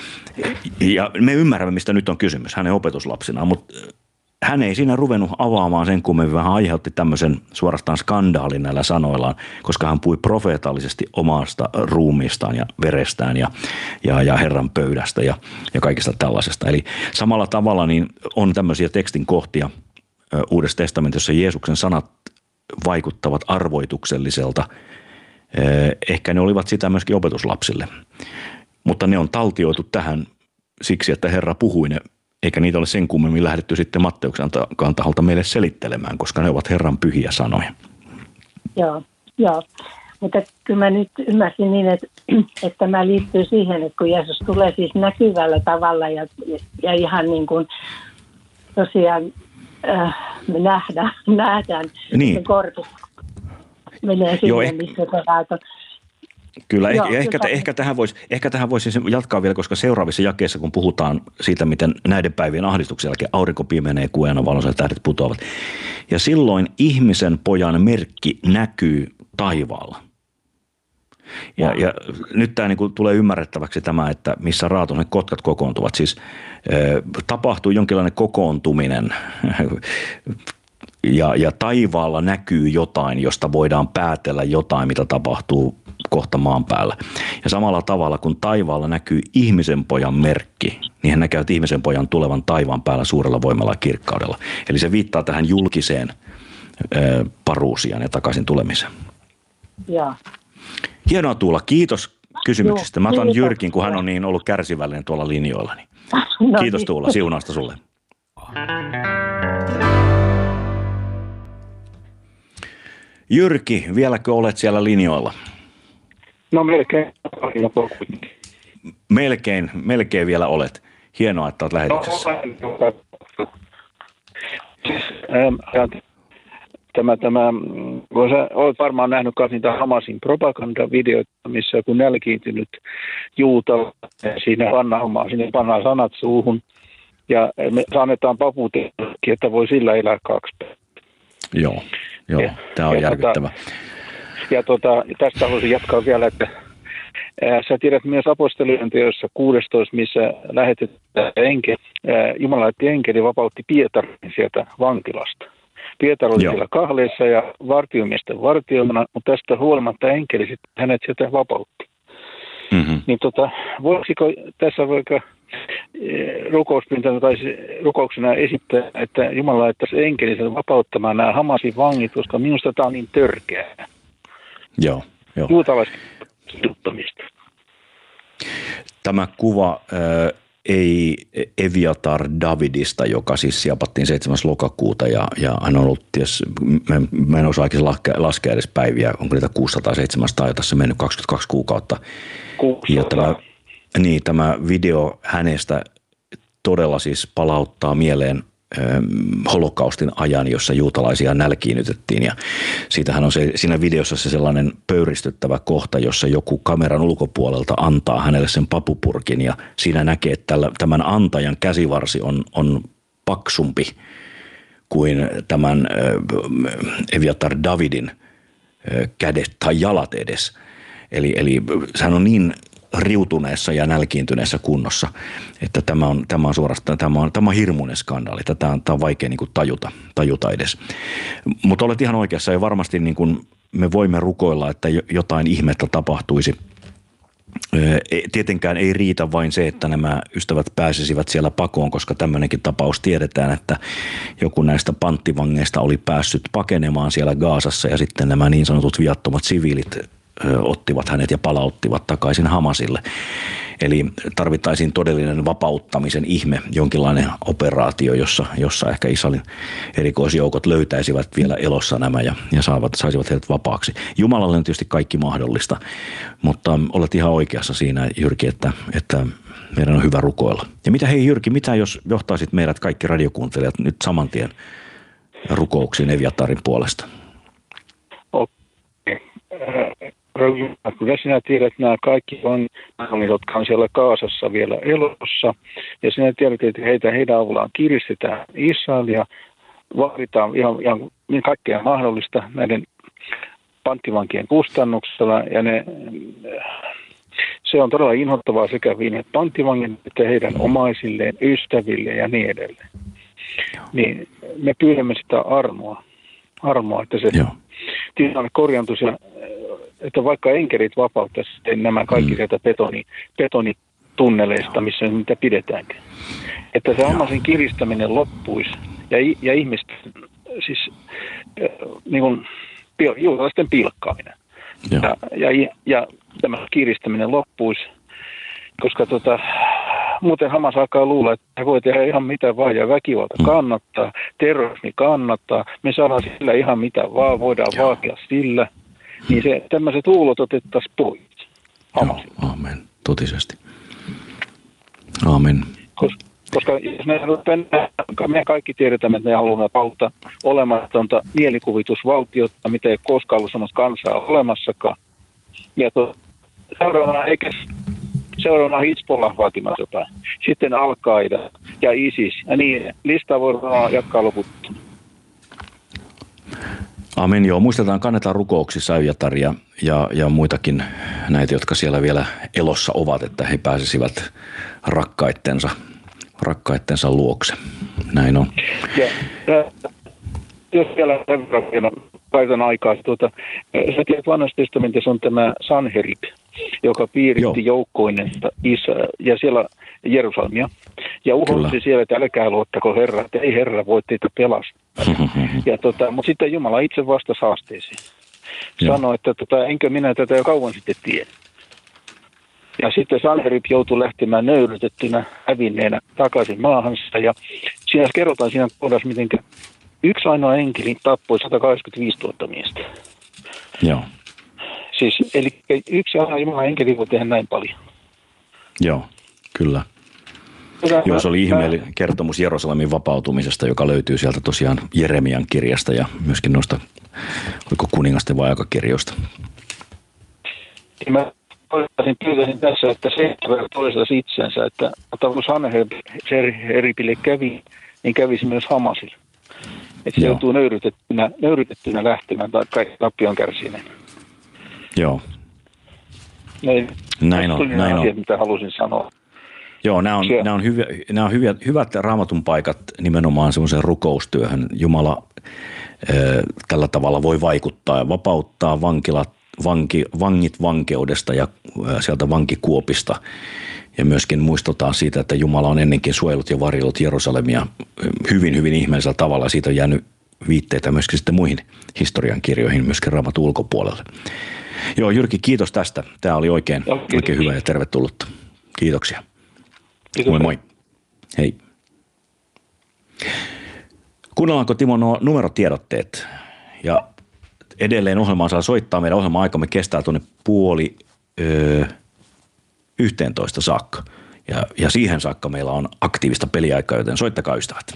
Ja me ymmärrämme, mistä nyt on kysymys hänen opetuslapsinaan, mutta hän ei siinä ruvennut avaamaan sen kummemmin, vähän aiheutti tämmöisen suorastaan skandaalin näillä sanoillaan, koska hän puhui profeetallisesti omasta ruumiistaan ja verestään ja Herran pöydästä ja kaikesta tällaisesta. Eli samalla tavalla niin on tämmöisiä tekstin kohtia Uudessa testamentissa, Jeesuksen sanat vaikuttavat arvoitukselliselta. Ehkä ne olivat sitä myöskin opetuslapsille, mutta ne on taltioitu tähän siksi, että Herra puhui ne, eikä niitä ole sen kummemmin lähdetty sitten Matteuksen taholta meille selittelemään, koska ne ovat Herran pyhiä sanoja. Joo. Mutta kyllä mä nyt ymmärsin niin, että tämä liittyy siihen, että kun Jeesus tulee siis näkyvällä tavalla ja ihan niin kuin tosiaan me nähdään niin. Se korpi menee sinne, missä se raato. Kyllä, ehkä tähän voisi jatkaa vielä, koska seuraavissa jakeissa, kun puhutaan siitä, miten näiden päivien ahdistuksen jälkeen aurinko pimenee, kuuena valonsa ja tähdet putoavat. Ja silloin ihmisen pojan merkki näkyy taivaalla. Ja nyt tämä niin tulee ymmärrettäväksi tämä, että missä raatoisen kotkat kokoontuvat. Siis tapahtuu jonkinlainen kokoontuminen ja taivaalla näkyy jotain, josta voidaan päätellä jotain, mitä tapahtuu kohta maan päällä. Ja samalla tavalla, kun taivaalla näkyy ihmisen pojan merkki, niin hän näkee ihmisen pojan tulevan taivaan päällä suurella voimalla ja kirkkaudella. Eli se viittaa tähän julkiseen paruusiaan ja takaisin tulemiseen. Joo. Hienoa Tuula, kiitos kysymyksistä. Mä otan Jyrkin, kun hän on niin ollut kärsivällinen tuolla linjoilla. Niin. Kiitos Tuula, siunausta sulle. Jyrki, vieläkö olet siellä linjoilla? No melkein. Melkein vielä olet. Hienoa, että olet lähetyksessä. Olet varmaan nähnyt myös niitä Hamasin propagandavideoita, missä joku nälkiintynyt juutala siinä pannaan sanat suuhun ja me annetaan papuutellekin, että voi sillä elää 2 päivää. Joo, tämä on järkyttävä. Tästä haluaisin jatkaa vielä, että sä tiedät myös apostolien teossa 16, missä lähetetään Jumala lähetti enkeli vapautti Pietarin sieltä vankilasta. Pietari oli siellä kahleissa ja vartiomiesten vartiomana, mutta tästä huolimatta enkeli sitten hänet sieltä vapautti. Mm-hmm. Niin voisiko tässä vaikka rukouspyyntönä tai rukouksena esittää, että Jumala laittaisi enkelisen vapauttamaan nämä Hamasin vangit, koska minusta tämä on niin törkeää. Joo. Juutalaisten juttamista. Tämä kuva ei Eviatar Davidista, joka siis siapattiin 7. lokakuuta ja hän on ollut, mä en osaa laskea edes päiviä, onko niitä 600-700 jo tässä mennyt 22 kuukautta. 600. Ja tämä video hänestä todella siis palauttaa mieleen holokaustin ajan, jossa juutalaisia nälkiinnytettiin, ja siitähän on siinä videossa se sellainen pöyristyttävä kohta, jossa joku kameran ulkopuolelta antaa hänelle sen papupurkin, ja siinä näkee, että tämän antajan käsivarsi on paksumpi kuin tämän Eviatar Davidin kädet tai jalat edes. Eli sehän on niin riutuneessa ja nälkiintyneessä kunnossa, että tämä on suorastaan, tämä on hirmuinen skandaali. Tämä on vaikea niin kuin tajuta edes. Mutta olet ihan oikeassa, ja varmasti niin kuin me voimme rukoilla, että jotain ihmettä tapahtuisi. Tietenkään ei riitä vain se, että nämä ystävät pääsisivät siellä pakoon, koska tämmöinenkin tapaus tiedetään, että joku näistä panttivangeista oli päässyt pakenemaan siellä Gazassa, ja sitten nämä niin sanotut viattomat siviilit ottivat hänet ja palauttivat takaisin Hamasille. Eli tarvittaisiin todellinen vapauttamisen ihme, jonkinlainen operaatio, jossa ehkä Israelin erikoisjoukot löytäisivät vielä elossa nämä ja saisivat heidät vapaaksi. Jumalalle on tietysti kaikki mahdollista, mutta olet ihan oikeassa siinä, Jyrki, että meidän on hyvä rukoilla. Ja mitä Jyrki, mitä jos johtaisit meidät kaikki radiokuuntelijat nyt saman tien rukouksiin Eviatarin puolesta? Kyllä sinä tiedät nämä kaikki vangit, jotka on siellä Gazassa vielä elossa, ja sinä tiedät, että heidän avullaan kiristetään Israelia, vaaditaan ihan kaikkea mahdollista näiden panttivankien kustannuksella, ja se on todella inhottavaa sekä viime panttivangin että heidän omaisilleen, ystävilleen ja niin edelleen. Niin me pyydämme sitä armoa, että se tilanne korjaantuisi, että vaikka enkelit vapauttaisivat nämä kaikki sieltä betonitunneleista, missä niitä pidetäänkään. Että se Hamasin kiristäminen loppuisi ja ihmisten, siis niin kuin juutalaisten pilkkaaminen. Ja tämä kiristäminen loppuisi, koska muuten Hamas alkaa luulla, että voi tehdä ihan mitä vaan, ja väkivalta kannattaa, terrorismi kannattaa, me saadaan sillä ihan mitä vaan, voidaan vaatia sillä. Niin tämmöiset luulot otettaisiin pois. Aamen. Totisesti. Aamen. Koska jos me kaikki tiedetään, että me haluamme pauttaa olematonta mielikuvitusvaltiota, mitä ei koskaan ollut sellaista kansaa olemassakaan. Ja seuraavana Hizbollah vaatimassa jotain. Sitten Al-Qaida ja ISIS. Ja niin, listaa voidaan jatkaa loputtomaan. Amen, joo. Muistetaan, kannetaan rukouksissa Eviataria ja muitakin näitä, jotka siellä vielä elossa ovat, että he pääsisivät rakkaittensa luokse. Näin on. Ja jos vielä kaitan aikaa, sä tiedät, vanhassa testamentissa on tämä Sanherib, joka piiritti joukkoinen ja siellä Jerusalemia. Ja uhosi siellä, että älkää luottako Herra, että ei Herra voi teitä pelastaa. Mutta sitten Jumala itse vastasi haasteeseen. Sanoi, että enkö minä tätä jo kauan sitten tiedä. Ja sitten Sanherib joutui lähtemään nöyrytettynä, hävinneenä takaisin maahansa. Ja siinä kerrotaan siinä kohdassa, miten yksi ainoa enkeli tappoi 185 000 miestä. Joo. Siis, eli yksi ainoa Jumalan enkeli voi tehdä näin paljon. Joo, kyllä. Joo, se oli ihmeellinen kertomus Jerusalemin vapautumisesta, joka löytyy sieltä tosiaan Jeremian kirjasta ja myöskin noista, oliko kuningasten vai aikakirjoista. Mä pyytäisin tässä, että se toistaisi itsensä, että kun Sanheribille kävi, niin kävisi myös Hamasille. Että se joutuu nöyrytettynä lähtemään tai tappion kärsineen. Joo. Näin on. Asiat, mitä halusin sanoa. Joo, nämä on hyvät raamatun paikat nimenomaan semmoiseen rukoustyöhön. Jumala tällä tavalla voi vaikuttaa ja vapauttaa vangit vankeudesta ja sieltä vankikuopista Ja myöskin muistutaan siitä, että Jumala on ennenkin suojellut ja varjellut Jerusalemia hyvin, hyvin ihmeellisellä tavalla. Siitä on jäänyt viitteitä myöskin sitten muihin historiankirjoihin, myöskin Raamatun ulkopuolelle. Joo, Jyrki, kiitos tästä. Tämä oli oikein hyvä ja tervetullutta. Kiitoksia. Kiitos. Moi moi. Hei. Kuunnellaanko Timo nuo numerotiedotteet? Ja edelleen ohjelmaan saa soittaa. Meidän ohjelma-aikamme kestää tuonne 10:30 saakka. Ja siihen saakka meillä on aktiivista peliaikaa, joten soittakaa ystävät.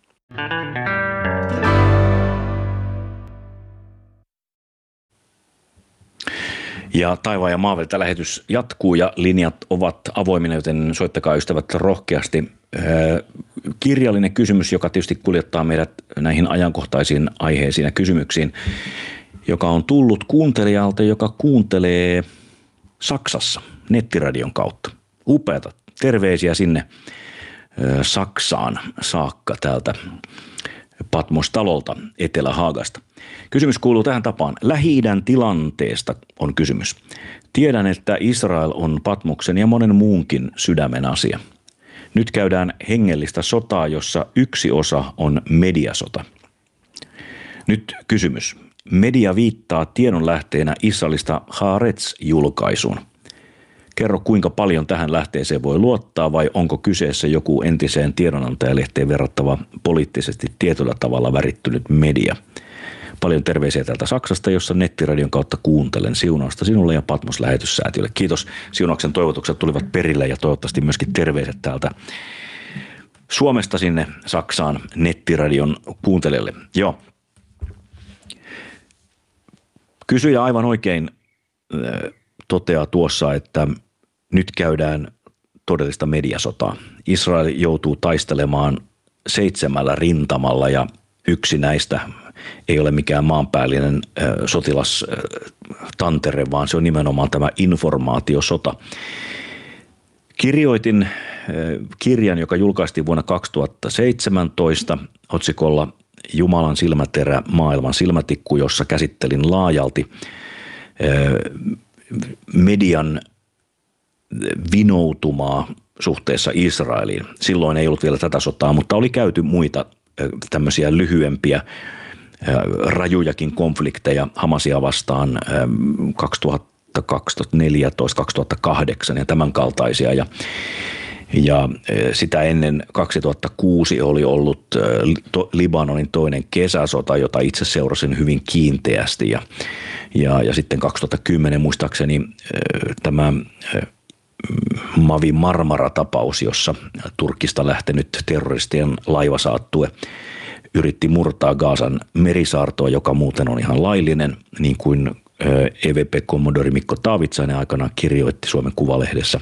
Ja Taivaan ja Maavelta lähetys jatkuu ja linjat ovat avoimina, joten soittakaa ystävät rohkeasti. Kirjallinen kysymys, joka tietysti kuljettaa meidät näihin ajankohtaisiin aiheisiin ja kysymyksiin, joka on tullut kuuntelijalta, joka kuuntelee Saksassa nettiradion kautta. Upeata. Terveisiä sinne Saksaan saakka täältä Patmos-talolta Etelä-Haagasta. Kysymys kuuluu tähän tapaan. Lähi-idän tilanteesta on kysymys. Tiedän, että Israel on Patmoksen ja monen muunkin sydämen asia. Nyt käydään hengellistä sotaa, jossa yksi osa on mediasota. Nyt kysymys. Media viittaa tiedonlähteenä Israelista Haaretz-julkaisuun. Kerro, kuinka paljon tähän lähteeseen voi luottaa vai onko kyseessä joku entiseen tiedonantajalehteen verrattava poliittisesti tietyllä tavalla värittynyt media. Paljon terveisiä täältä Saksasta, jossa nettiradion kautta kuuntelen. Siunausta sinulle ja Patmos-lähetyssäätiölle. Kiitos. Siunauksen toivotukset tulivat perille ja toivottavasti myöskin terveiset täältä Suomesta sinne Saksaan nettiradion kuuntelijalle. Joo. Kysyjä aivan oikein toteaa tuossa, että nyt käydään todellista mediasotaa. Israel joutuu taistelemaan 7 rintamalla ja yksi näistä ei ole mikään maanpäällinen sotilastantere, vaan se on nimenomaan tämä informaatiosota. Kirjoitin kirjan, joka julkaistiin vuonna 2017 otsikolla Jumalan silmäterä, maailman silmätikku, jossa käsittelin laajalti median vinoutumaa suhteessa Israeliin. Silloin ei ollut vielä tätä sotaa, mutta oli käyty muita tämmöisiä lyhyempiä, rajujakin konflikteja Hamasia vastaan 2014, 2008 ja tämän kaltaisia. Ja sitä ennen 2006 oli ollut Libanonin toinen kesäsota, jota itse seurasin hyvin kiinteästi. Ja sitten 2010 muistaakseni tämä Mavi Marmara-tapaus, jossa Turkista lähtenyt terroristien laivasaattue yritti murtaa Gaasan merisaartoa, joka muuten on ihan laillinen, niin kuin EVP-kommodori Mikko Taavitsainen aikana kirjoitti Suomen Kuvalehdessä.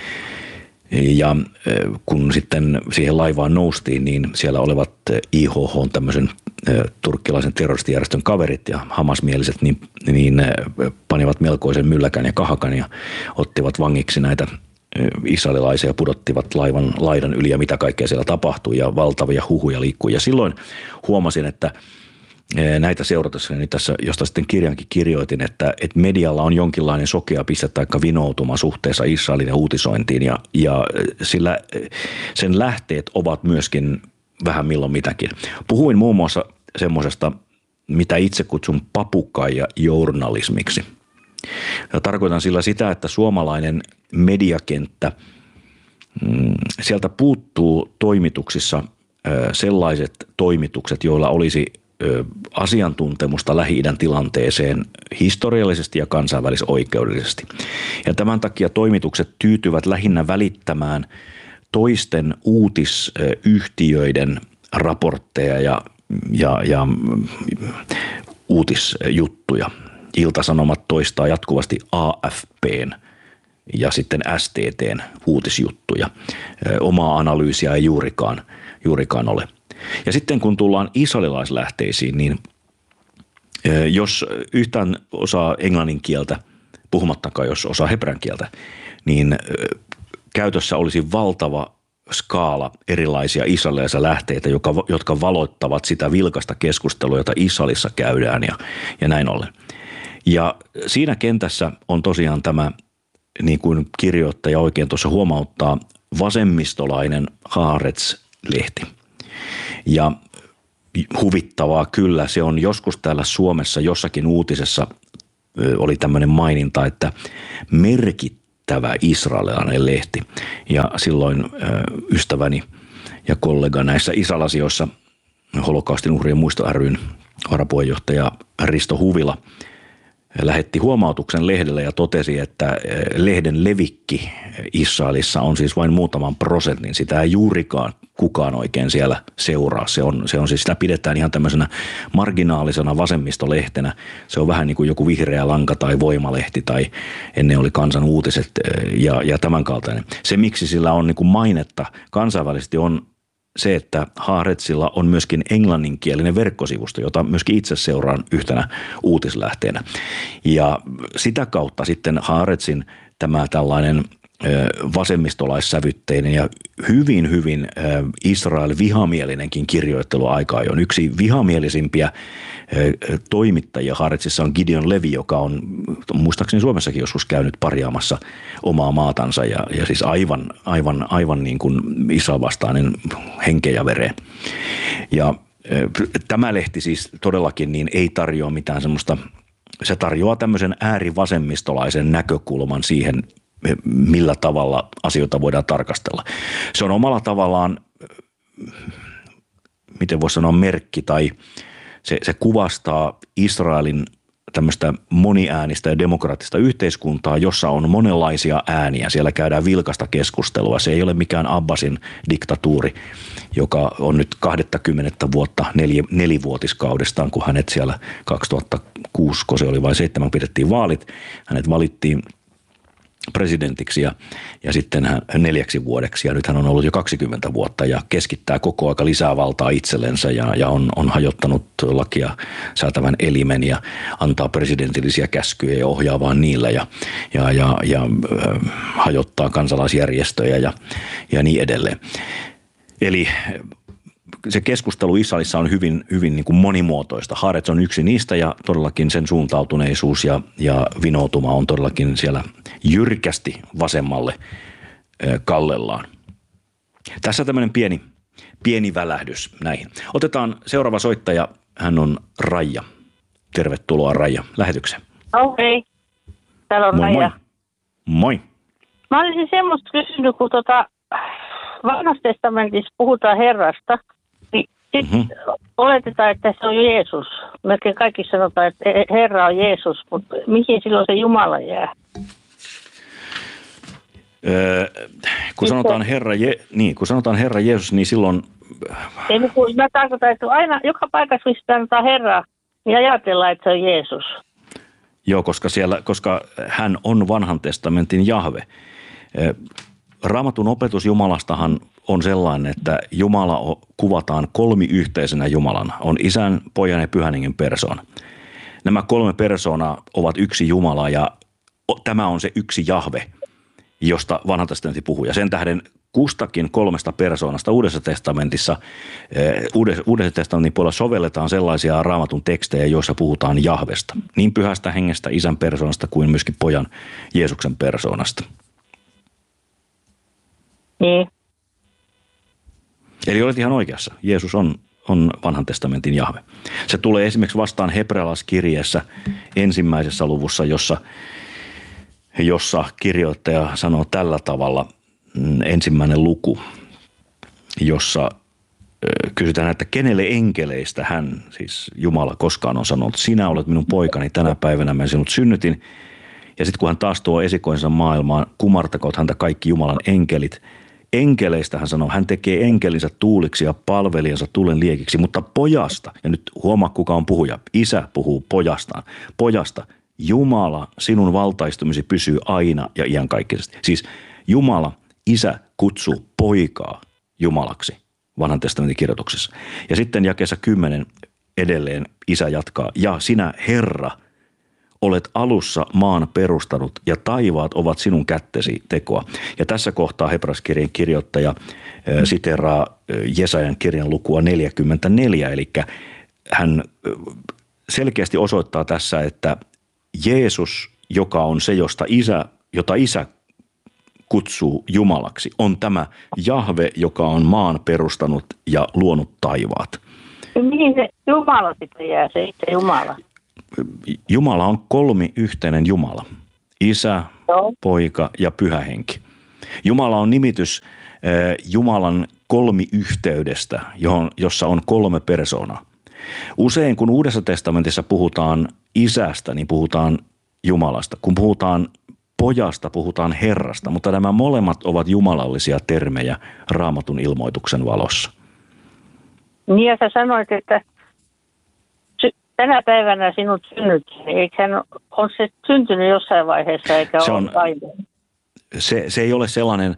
Ja kun sitten siihen laivaan noustiin, niin siellä olevat IHH, tämmöisen turkkilaisen terroristijärjestön kaverit ja hamasmieliset, niin panivat melkoisen mylläkän ja kahakan ja ottivat vangiksi näitä israelilaisia ja pudottivat laivan laidan yli ja mitä kaikkea siellä tapahtui ja valtavia huhuja liikkui. Ja silloin huomasin, että näitä seuratessa, niin tässä, josta sitten kirjankin kirjoitin, että medialla on jonkinlainen sokea piste tai vinoutuma suhteessa Israelin ja uutisointiin ja sillä sen lähteet ovat myöskin vähän milloin mitäkin. Puhuin muun muassa semmoisesta, mitä itse kutsun papukaija-journalismiksi. Ja tarkoitan sillä sitä, että suomalainen mediakenttä, sieltä puuttuu toimituksissa sellaiset toimitukset, joilla olisi asiantuntemusta Lähi-idän tilanteeseen historiallisesti ja kansainvälisoikeudellisesti. Ja tämän takia toimitukset tyytyvät lähinnä välittämään toisten uutisyhtiöiden raportteja ja uutisjuttuja. Ilta-Sanomat toistaa jatkuvasti AFP:n ja sitten STT:n uutisjuttuja. Omaa analyysiä ei juurikaan ole. Ja sitten kun tullaan israelilaislähteisiin, niin jos yhtään osaa englannin kieltä, puhumattakaan jos osaa hebrean kieltä, niin käytössä olisi valtava skaala erilaisia israelilaisia lähteitä, jotka valoittavat sitä vilkasta keskustelua, jota Israelissa käydään ja näin ollen. Ja siinä kentässä on tosiaan tämä niin kuin kirjoittaja oikein tuossa huomauttaa, vasemmistolainen Haaretz-lehti. Ja huvittavaa kyllä, se on joskus täällä Suomessa jossakin uutisessa oli tämmöinen maininta, että merkittävä israelilainen lehti. Ja silloin ystäväni ja kollega näissä Israel-asioissa, Holokaustin uhrien muisto ry:n varapuheenjohtaja Risto Huvila lähetti huomautuksen lehdelle ja totesi, että lehden levikki Israelissa on siis vain muutaman prosentin. Sitä ei juurikaan kukaan oikein siellä seuraa. Se on siis, sitä pidetään ihan tämmöisenä marginaalisena vasemmistolehtenä. Se on vähän niin kuin joku Vihreä Lanka tai Voimalehti tai ennen oli Kansan Uutiset ja tämän kaltainen. Se, miksi sillä on niin kuin mainetta kansainvälisesti, on se, että Haaretzilla on myöskin englanninkielinen verkkosivusto, jota myöskin itse seuraan yhtenä uutislähteenä. Ja sitä kautta sitten Haaretzin tämä tällainen vasemmistolaissävytteinen ja hyvin Israel-vihamielinenkin kirjoitteluaika on yksi vihamielisimpiä toimittajia. Haaretzissa on Gideon Levy, joka on muistaakseni Suomessakin joskus käynyt parjaamassa omaa maatansa ja siis aivan niin kuin Israel-vastainen henkeä ja vereen. Ja tämä lehti siis todellakin niin ei tarjoa mitään semmoista, se tarjoaa tämmöisen äärivasemmistolaisen näkökulman siihen, millä tavalla asioita voidaan tarkastella. Se on omalla tavallaan, miten voisi sanoa, merkki tai se kuvastaa Israelin tämmöistä moniäänistä ja demokraattista yhteiskuntaa, jossa on monenlaisia ääniä. Siellä käydään vilkasta keskustelua. Se ei ole mikään Abbasin diktatuuri, joka on nyt 20 vuotta nelivuotiskaudestaan, kun hänet siellä 2006, kun se oli vain 7, pidettiin vaalit. Hänet valittiin presidentiksi ja sitten hän 4 vuodeksi ja nyt hän on ollut jo 20 vuotta ja keskittää koko aika lisää valtaa itsellensä ja on hajottanut lakia säätävän elimen ja antaa presidentillisiä käskyjä ja ohjaa vaan niillä ja hajottaa kansalaisjärjestöjä ja niin edelleen. Eli se keskustelu Israelissa on hyvin niin kuin monimuotoista. Haaretz on yksi niistä ja todellakin sen suuntautuneisuus ja vinoutuma on todellakin siellä jyrkästi vasemmalle kallellaan. Tässä tämmöinen pieni välähdys näihin. Otetaan seuraava soittaja. Hän on Raija. Tervetuloa Raija lähetykseen. Okei. Täällä on Raija. Moi. Mä olisin semmoista kysynyt, kun Vanhassa testamentissa puhutaan Herrasta, niin oletetaan, että se on Jeesus. Melkein kaikki sanotaan, että Herra on Jeesus, mutta mihin silloin se Jumala jää? Kun sanotaan Herra Jeesus, niin silloin... Ei, kun mä tarkoitan, että aina joka paikassa, missä sanotaan Herra, niin ajatellaan, että se on Jeesus. Joo, koska hän on Vanhan testamentin Jahve. Raamatun opetus Jumalastahan on sellainen, että Jumala kuvataan kolmiyhteisenä Jumalana. On Isän, Pojan ja Pyhän Hengen persoona. Nämä 3 persoonaa ovat yksi Jumala ja tämä on se yksi Jahve, josta Vanha testamentti puhuu. Ja sen tähden kustakin 3 persoonasta Uudessa testamentissa puolella sovelletaan sellaisia Raamatun tekstejä, joissa puhutaan Jahvesta. Niin Pyhästä Hengestä, Isän persoonasta kuin myöskin Pojan Jeesuksen persoonasta. Niin. Eli olet ihan oikeassa. Jeesus on Vanhan testamentin Jahve. Se tulee esimerkiksi vastaan hebrealaiskirjeessä 1. luvussa, jossa kirjoittaja sanoo tällä tavalla, 1. luku, jossa kysytään, että kenelle enkeleistä hän, siis Jumala, koskaan on sanonut, sinä olet minun poikani, tänä päivänä mä sinut synnytin. Ja sitten kun hän taas tuo esikoinsa maailmaan, kumartakoot häntä kaikki Jumalan enkelit. Enkeleistä hän sanoo, hän tekee enkelinsä tuuliksi ja palvelijansa tulen liekiksi, mutta pojasta, ja nyt huomaa kuka on puhuja, isä puhuu pojastaan, pojasta, Jumala, sinun valtaistumisi pysyy aina ja iankaikkisesti. Siis Jumala, isä kutsuu poikaa Jumalaksi Vanhan testamentin kirjoituksessa. Ja sitten jakeessa 10 edelleen isä jatkaa, ja sinä Herra, olet alussa maan perustanut ja taivaat ovat sinun kättesi tekoa. Ja tässä kohtaa Hebraiskirjan kirjoittaja siteraa Jesajan kirjan lukua 44, eli hän selkeästi osoittaa tässä, että Jeesus, joka on se, josta isä jota Isä kutsuu Jumalaksi, on tämä Jahve, joka on maan perustanut ja luonut taivaat. Mihin se Jumala sitten jää, se itse Jumala? Jumala on kolmiyhteinen Jumala. Isä, Poika ja Pyhä Henki. Jumala on nimitys Jumalan kolmiyhteydestä, jossa on 3 persoonaa. Usein kun Uudessa testamentissa puhutaan Isästä, niin puhutaan Jumalasta. Kun puhutaan Pojasta, puhutaan Herrasta, mutta nämä molemmat ovat jumalallisia termejä Raamatun ilmoituksen valossa. Niin ja sä sanoit, että tänä päivänä sinut synnyttiin. Eikö on se syntynyt jossain vaiheessa eikä se ole aina? Se ei ole sellainen,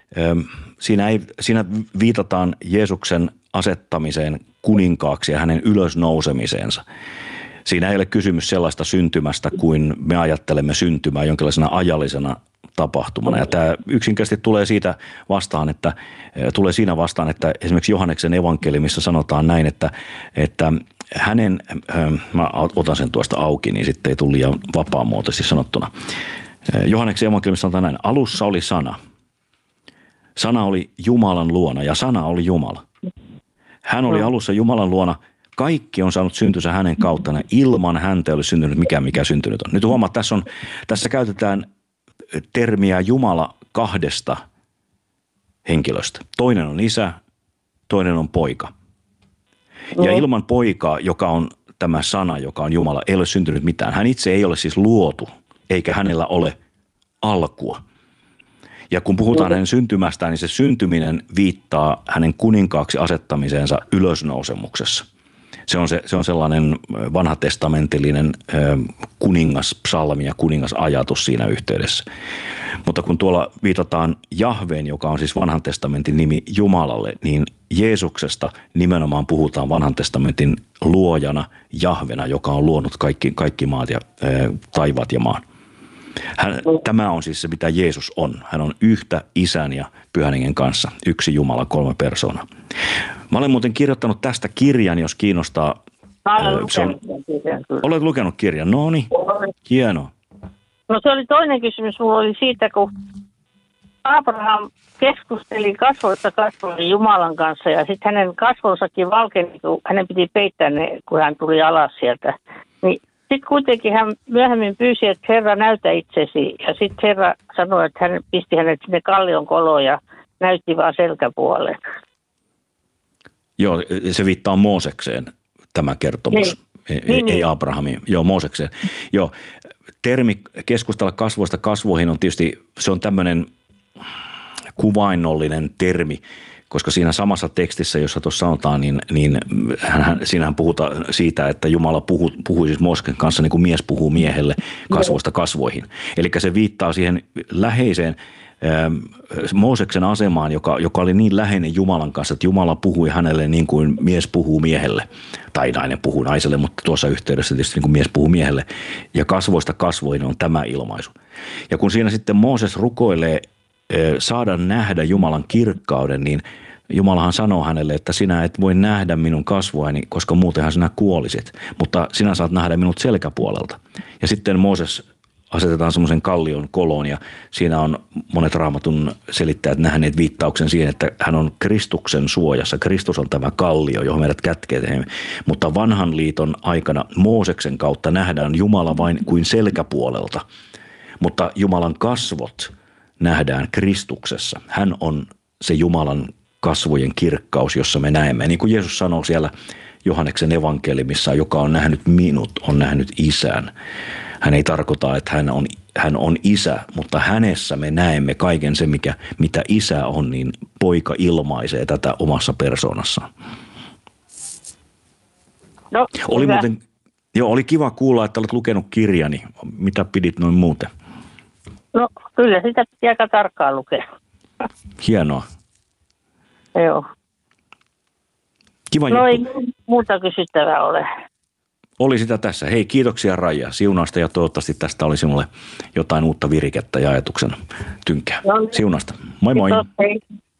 siinä viitataan Jeesuksen asettamiseen kuninkaaksi ja hänen ylösnousemiseensa. Siinä ei ole kysymys sellaista syntymästä kuin me ajattelemme syntymää jonkinlaisena ajallisena tapahtumana. Ja tämä yksinkertaisesti tulee siinä vastaan, että esimerkiksi Johanneksen evankeliumissa sanotaan näin, että hänen, mä otan sen tuosta auki, niin sitten ei tule liian vapaamuotoisesti sanottuna. Johanneksen evankeliumissa sanotaan näin, alussa oli sana. Sana oli Jumalan luona ja sana oli Jumala. Hän oli alussa Jumalan luona. Kaikki on saanut syntynsä hänen kauttaan. Ilman häntä ei ole syntynyt mikä syntynyt on. Nyt huomaat, tässä käytetään termiä Jumala 2 henkilöstä. Toinen on Isä, toinen on Poika. Ja ilman Poikaa, joka on tämä sana, joka on Jumala, ei ole syntynyt mitään. Hän itse ei ole siis luotu, eikä hänellä ole alkua. Ja kun puhutaan hänen syntymästään, niin se syntyminen viittaa hänen kuninkaaksi asettamiseensa ylösnousemuksessa. Se on sellainen vanhatestamentillinen kuningaspsalmi ja kuningasajatus siinä yhteydessä. Mutta kun tuolla viitataan Jahveen, joka on siis vanhan testamentin nimi Jumalalle, niin Jeesuksesta nimenomaan puhutaan vanhan testamentin luojana Jahvena, joka on luonut kaikki maat ja taivaat ja maan. Tämä on siis se, mitä Jeesus on. Hän on yhtä Isän ja Pyhän Hengen kanssa. Yksi Jumala, 3 persoonaa. Mä olen muuten kirjoittanut tästä kirjan, jos kiinnostaa. Olet lukenut kirjan? No niin, hienoa. No se oli toinen kysymys. Mulla oli siitä, kun Abraham keskusteli kasvoista kasvoille Jumalan kanssa ja sitten hänen kasvonsakin valkeni, kun hänen piti peittää ne, kun hän tuli alas sieltä. Niin sitten kuitenkin hän myöhemmin pyysi, että Herra näytä itsesi. Ja sitten Herra sanoi, että hän pisti hänet sinne kallion koloon ja näytti vaan selkäpuoleen. Joo, se viittaa Moosekseen tämä kertomus. Niin. Ei Abrahamiin. Joo, Moosekseen. Joo, termi keskustella kasvoista kasvoihin on tietysti, se on tämmöinen kuvainnollinen termi, koska siinä samassa tekstissä, jossa tuossa sanotaan, niin siinähän puhutaan siitä, että Jumala puhui siis Mooseksen kanssa niin kuin mies puhuu miehelle kasvoista kasvoihin. Eli se viittaa siihen läheiseen Mooseksen asemaan, joka oli niin läheinen Jumalan kanssa, että Jumala puhui hänelle niin kuin mies puhuu miehelle, tai nainen puhuu naiselle, mutta tuossa yhteydessä tietysti niin kuin mies puhuu miehelle, ja kasvoista kasvoihin on tämä ilmaisu. Ja kun siinä sitten Mooses rukoilee saada nähdä Jumalan kirkkauden, niin Jumalahan sanoo hänelle, että sinä et voi nähdä minun kasvoani, koska muutenhan sinä kuolisit, mutta sinä saat nähdä minut selkäpuolelta. Ja sitten Mooses asetetaan semmoisen kallion koloon ja siinä on monet Raamatun selittäjät nähneet viittauksen siihen, että hän on Kristuksen suojassa. Kristus on tämä kallio, johon meidät kätkee. Mutta vanhan liiton aikana Mooseksen kautta nähdään Jumala vain kuin selkäpuolelta, mutta Jumalan kasvot nähdään Kristuksessa. Hän on se Jumalan kasvojen kirkkaus, jossa me näemme. Niin kuin Jeesus sanoo siellä Johanneksen evankeliumissa, joka on nähnyt minut, on nähnyt Isän. Hän ei tarkoita, että hän on Isä, mutta hänessä me näemme kaiken se, mitä Isä on, niin Poika ilmaisee tätä omassa persoonassaan. No, oli kiva kuulla, että olet lukenut kirjani. Mitä pidit noin muuten? No kyllä, sitä piti aika tarkkaan lukea. Hienoa. Joo. Kiva no juttu. Ei muuta kysyttävää ole. Oli sitä tässä. Hei, kiitoksia Raija siunasta ja toivottavasti tästä oli sinulle jotain uutta virikettä ja ajatuksen tynkää. Siunasta. Moi moi. Kiitos, hei.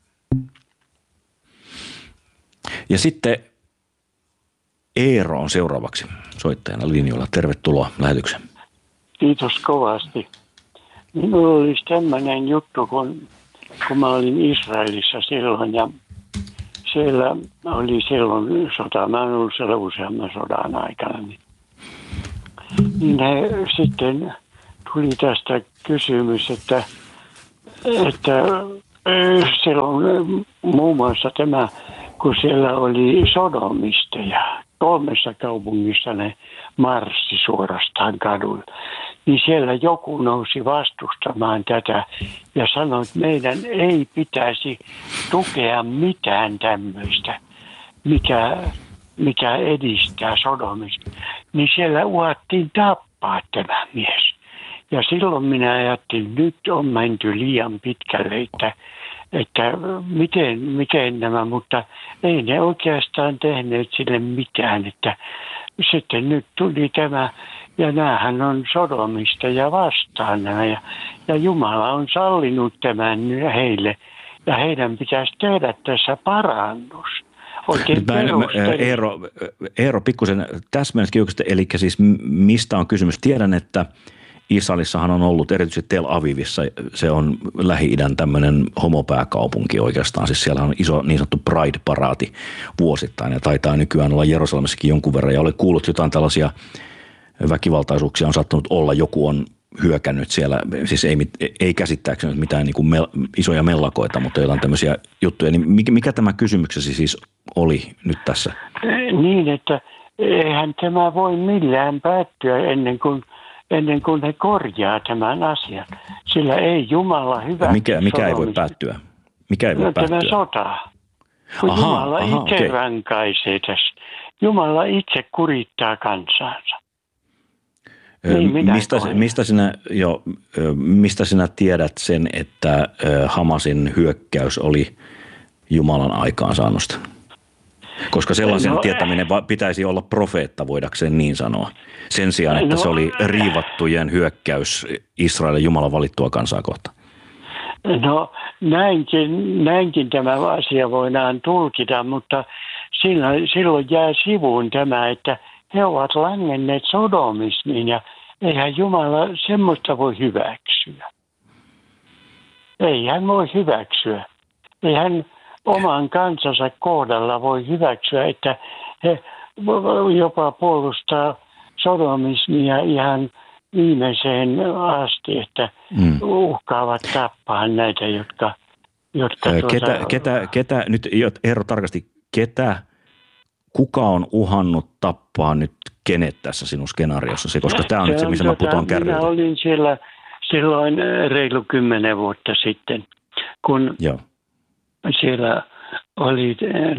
Ja sitten Eero on seuraavaksi soittajana linjoilla. Tervetuloa lähetykseen. Kiitos kovasti. Minulla olisi tämmöinen juttu, kun mä olin Israelissa silloin ja siellä oli silloin sota. Mä olen ollut siellä useamman sodan aikana. Niin sitten tuli tästä kysymys, että silloin muun muassa tämä, kun siellä oli sodomisteja, 3 kaupungissa ne marssi suorastaan kaduilla, niin siellä joku nousi vastustamaan tätä ja sanoi, että meidän ei pitäisi tukea mitään tämmöistä, mikä edistää sodomista. Niin siellä uhattiin tappaa tämä mies. Ja silloin minä ajattelin, että nyt on menty liian pitkälle, että miten nämä, mutta ei ne oikeastaan tehneet sille mitään, että sitten nyt tuli tämä, ja näähän on sodomista ja vastaan nämä, ja Jumala on sallinut tämän heille, ja heidän pitäisi tehdä tässä parannus. Eero, pikkusen täsmennät kiuksesta, eli siis mistä on kysymys? Tiedän, että Israelissahan on ollut erityisesti Tel Avivissa, se on Lähi-idän tämmöinen homopääkaupunki oikeastaan, siis siellä on iso niin sanottu Pride-paraati vuosittain ja taitaa nykyään olla Jerusalemissakin jonkun verran ja olen kuullut jotain tällaisia väkivaltaisuuksia on saattanut olla, joku on hyökännyt siellä, siis ei käsittääkseni mitään niin kuin isoja mellakoita, mutta jotain tämmöisiä juttuja, niin mikä tämä kysymyksesi siis oli nyt tässä? Niin, että eihän tämä voi millään päättyä ennen kuin he korjaa tämän asian. Sillä ei Jumala hyväksy. Mikä ei voi päättyä? Mikä ei voi päättyä? Tämä sota. Kun Jumala itse rankaisee tässä. Jumala itse kurittaa kansansa. Mistä sinä tiedät sen, että Hamasin hyökkäys oli Jumalan aikaansaannosta? Koska sellaisen tietäminen pitäisi olla profeetta, voidakseen niin sanoa. Sen sijaan, että se oli riivattujen hyökkäys Israelin Jumalan valittua kansaa kohtaan. No näinkin tämä asia voidaan tulkita, mutta silloin jää sivuun tämä, että he ovat langenneet sodomismiin ja eihän Jumala semmoista voi hyväksyä. Ei hän voi hyväksyä. Ei hän oman kansansa kohdalla voi hyväksyä, että he jopa puolustaa sodomismia ihan viimeiseen asti, että uhkaavat tappaa näitä, jotka nyt Eero tarkasti, kuka on uhannut tappaa nyt kenet tässä sinun skenaariossasi, koska tämä on nyt se, missä mä putoan kärryiltä. Minä olin siellä silloin reilu 10 vuotta sitten, kun siellä oli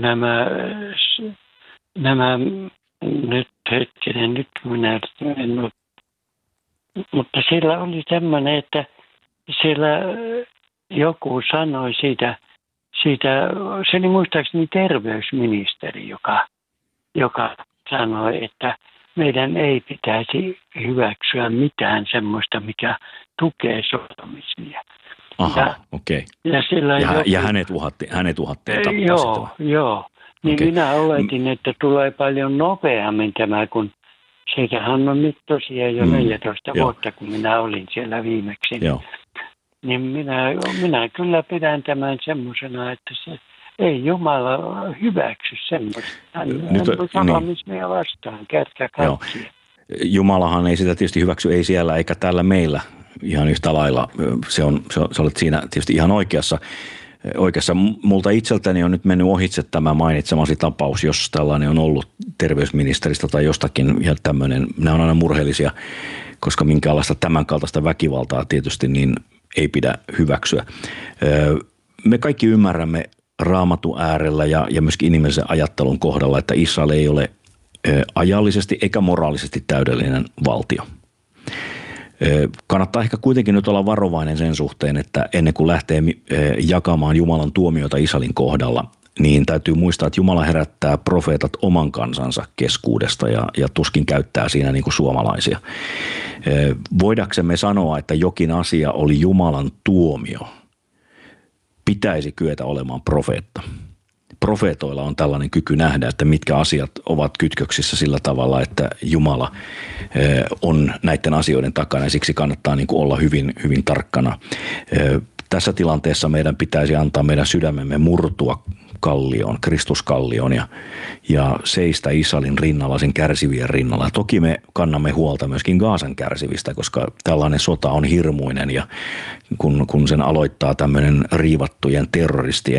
nämä nyt minä en ole, mutta siellä oli tämmöinen, että siellä joku sanoi siitä se oli muistaakseni terveysministeri, joka sanoi, että meidän ei pitäisi hyväksyä mitään semmoista, mikä tukee sodomismia. Aha, okei. Ja hänet uhattiin tappaa. Joo. Niin okay. Minä oletin, että tulee paljon nopeammin tämä, kun siitähän on nyt tosiaan jo 14 vuotta, kun minä olin siellä viimeksi. Joo. Niin minä kyllä pidän tämän semmoisena, että se ei Jumala hyväksy semmoista. Hän sanomismia vastaan kerta kaikkiaan. Jumalahan ei sitä tietysti hyväksy, ei siellä eikä täällä meillä ihan yhtä lailla. Sä olet siinä tietysti ihan oikeassa. Multa itseltäni on nyt mennyt ohitse tämä mainitsemasi tapaus, jos tällainen on ollut terveysministeristä tai jostakin ja tämmöinen. Nämä on aina murheellisia, koska minkäänlaista tämän kaltaista väkivaltaa tietysti niin ei pidä hyväksyä. Me kaikki ymmärrämme Raamatun äärellä ja myöskin inhimillisen ajattelun kohdalla, että Israel ei ole ajallisesti eikä moraalisesti täydellinen valtio. Kannattaa ehkä kuitenkin nyt olla varovainen sen suhteen, että ennen kuin lähtee jakamaan Jumalan tuomiota Israelin kohdalla, niin täytyy muistaa, että Jumala herättää profeetat oman kansansa keskuudesta ja tuskin käyttää siinä niin kuin suomalaisia. Voidaksemme sanoa, että jokin asia oli Jumalan tuomio, pitäisi kyetä olemaan profeetta. profeetoilla on tällainen kyky nähdä, että mitkä asiat ovat kytköksissä sillä tavalla, että Jumala on näiden asioiden takana ja siksi kannattaa niin kuin olla hyvin, hyvin tarkkana. Tässä tilanteessa meidän pitäisi antaa meidän sydämemme murtua kallioon, Kristuskallioon ja seistä Israelin rinnalla, sen kärsivien rinnalla. Ja toki me kannamme huolta myöskin Gaasan kärsivistä, koska tällainen sota on hirmuinen ja kun sen aloittaa tämmöinen riivattujen terroristien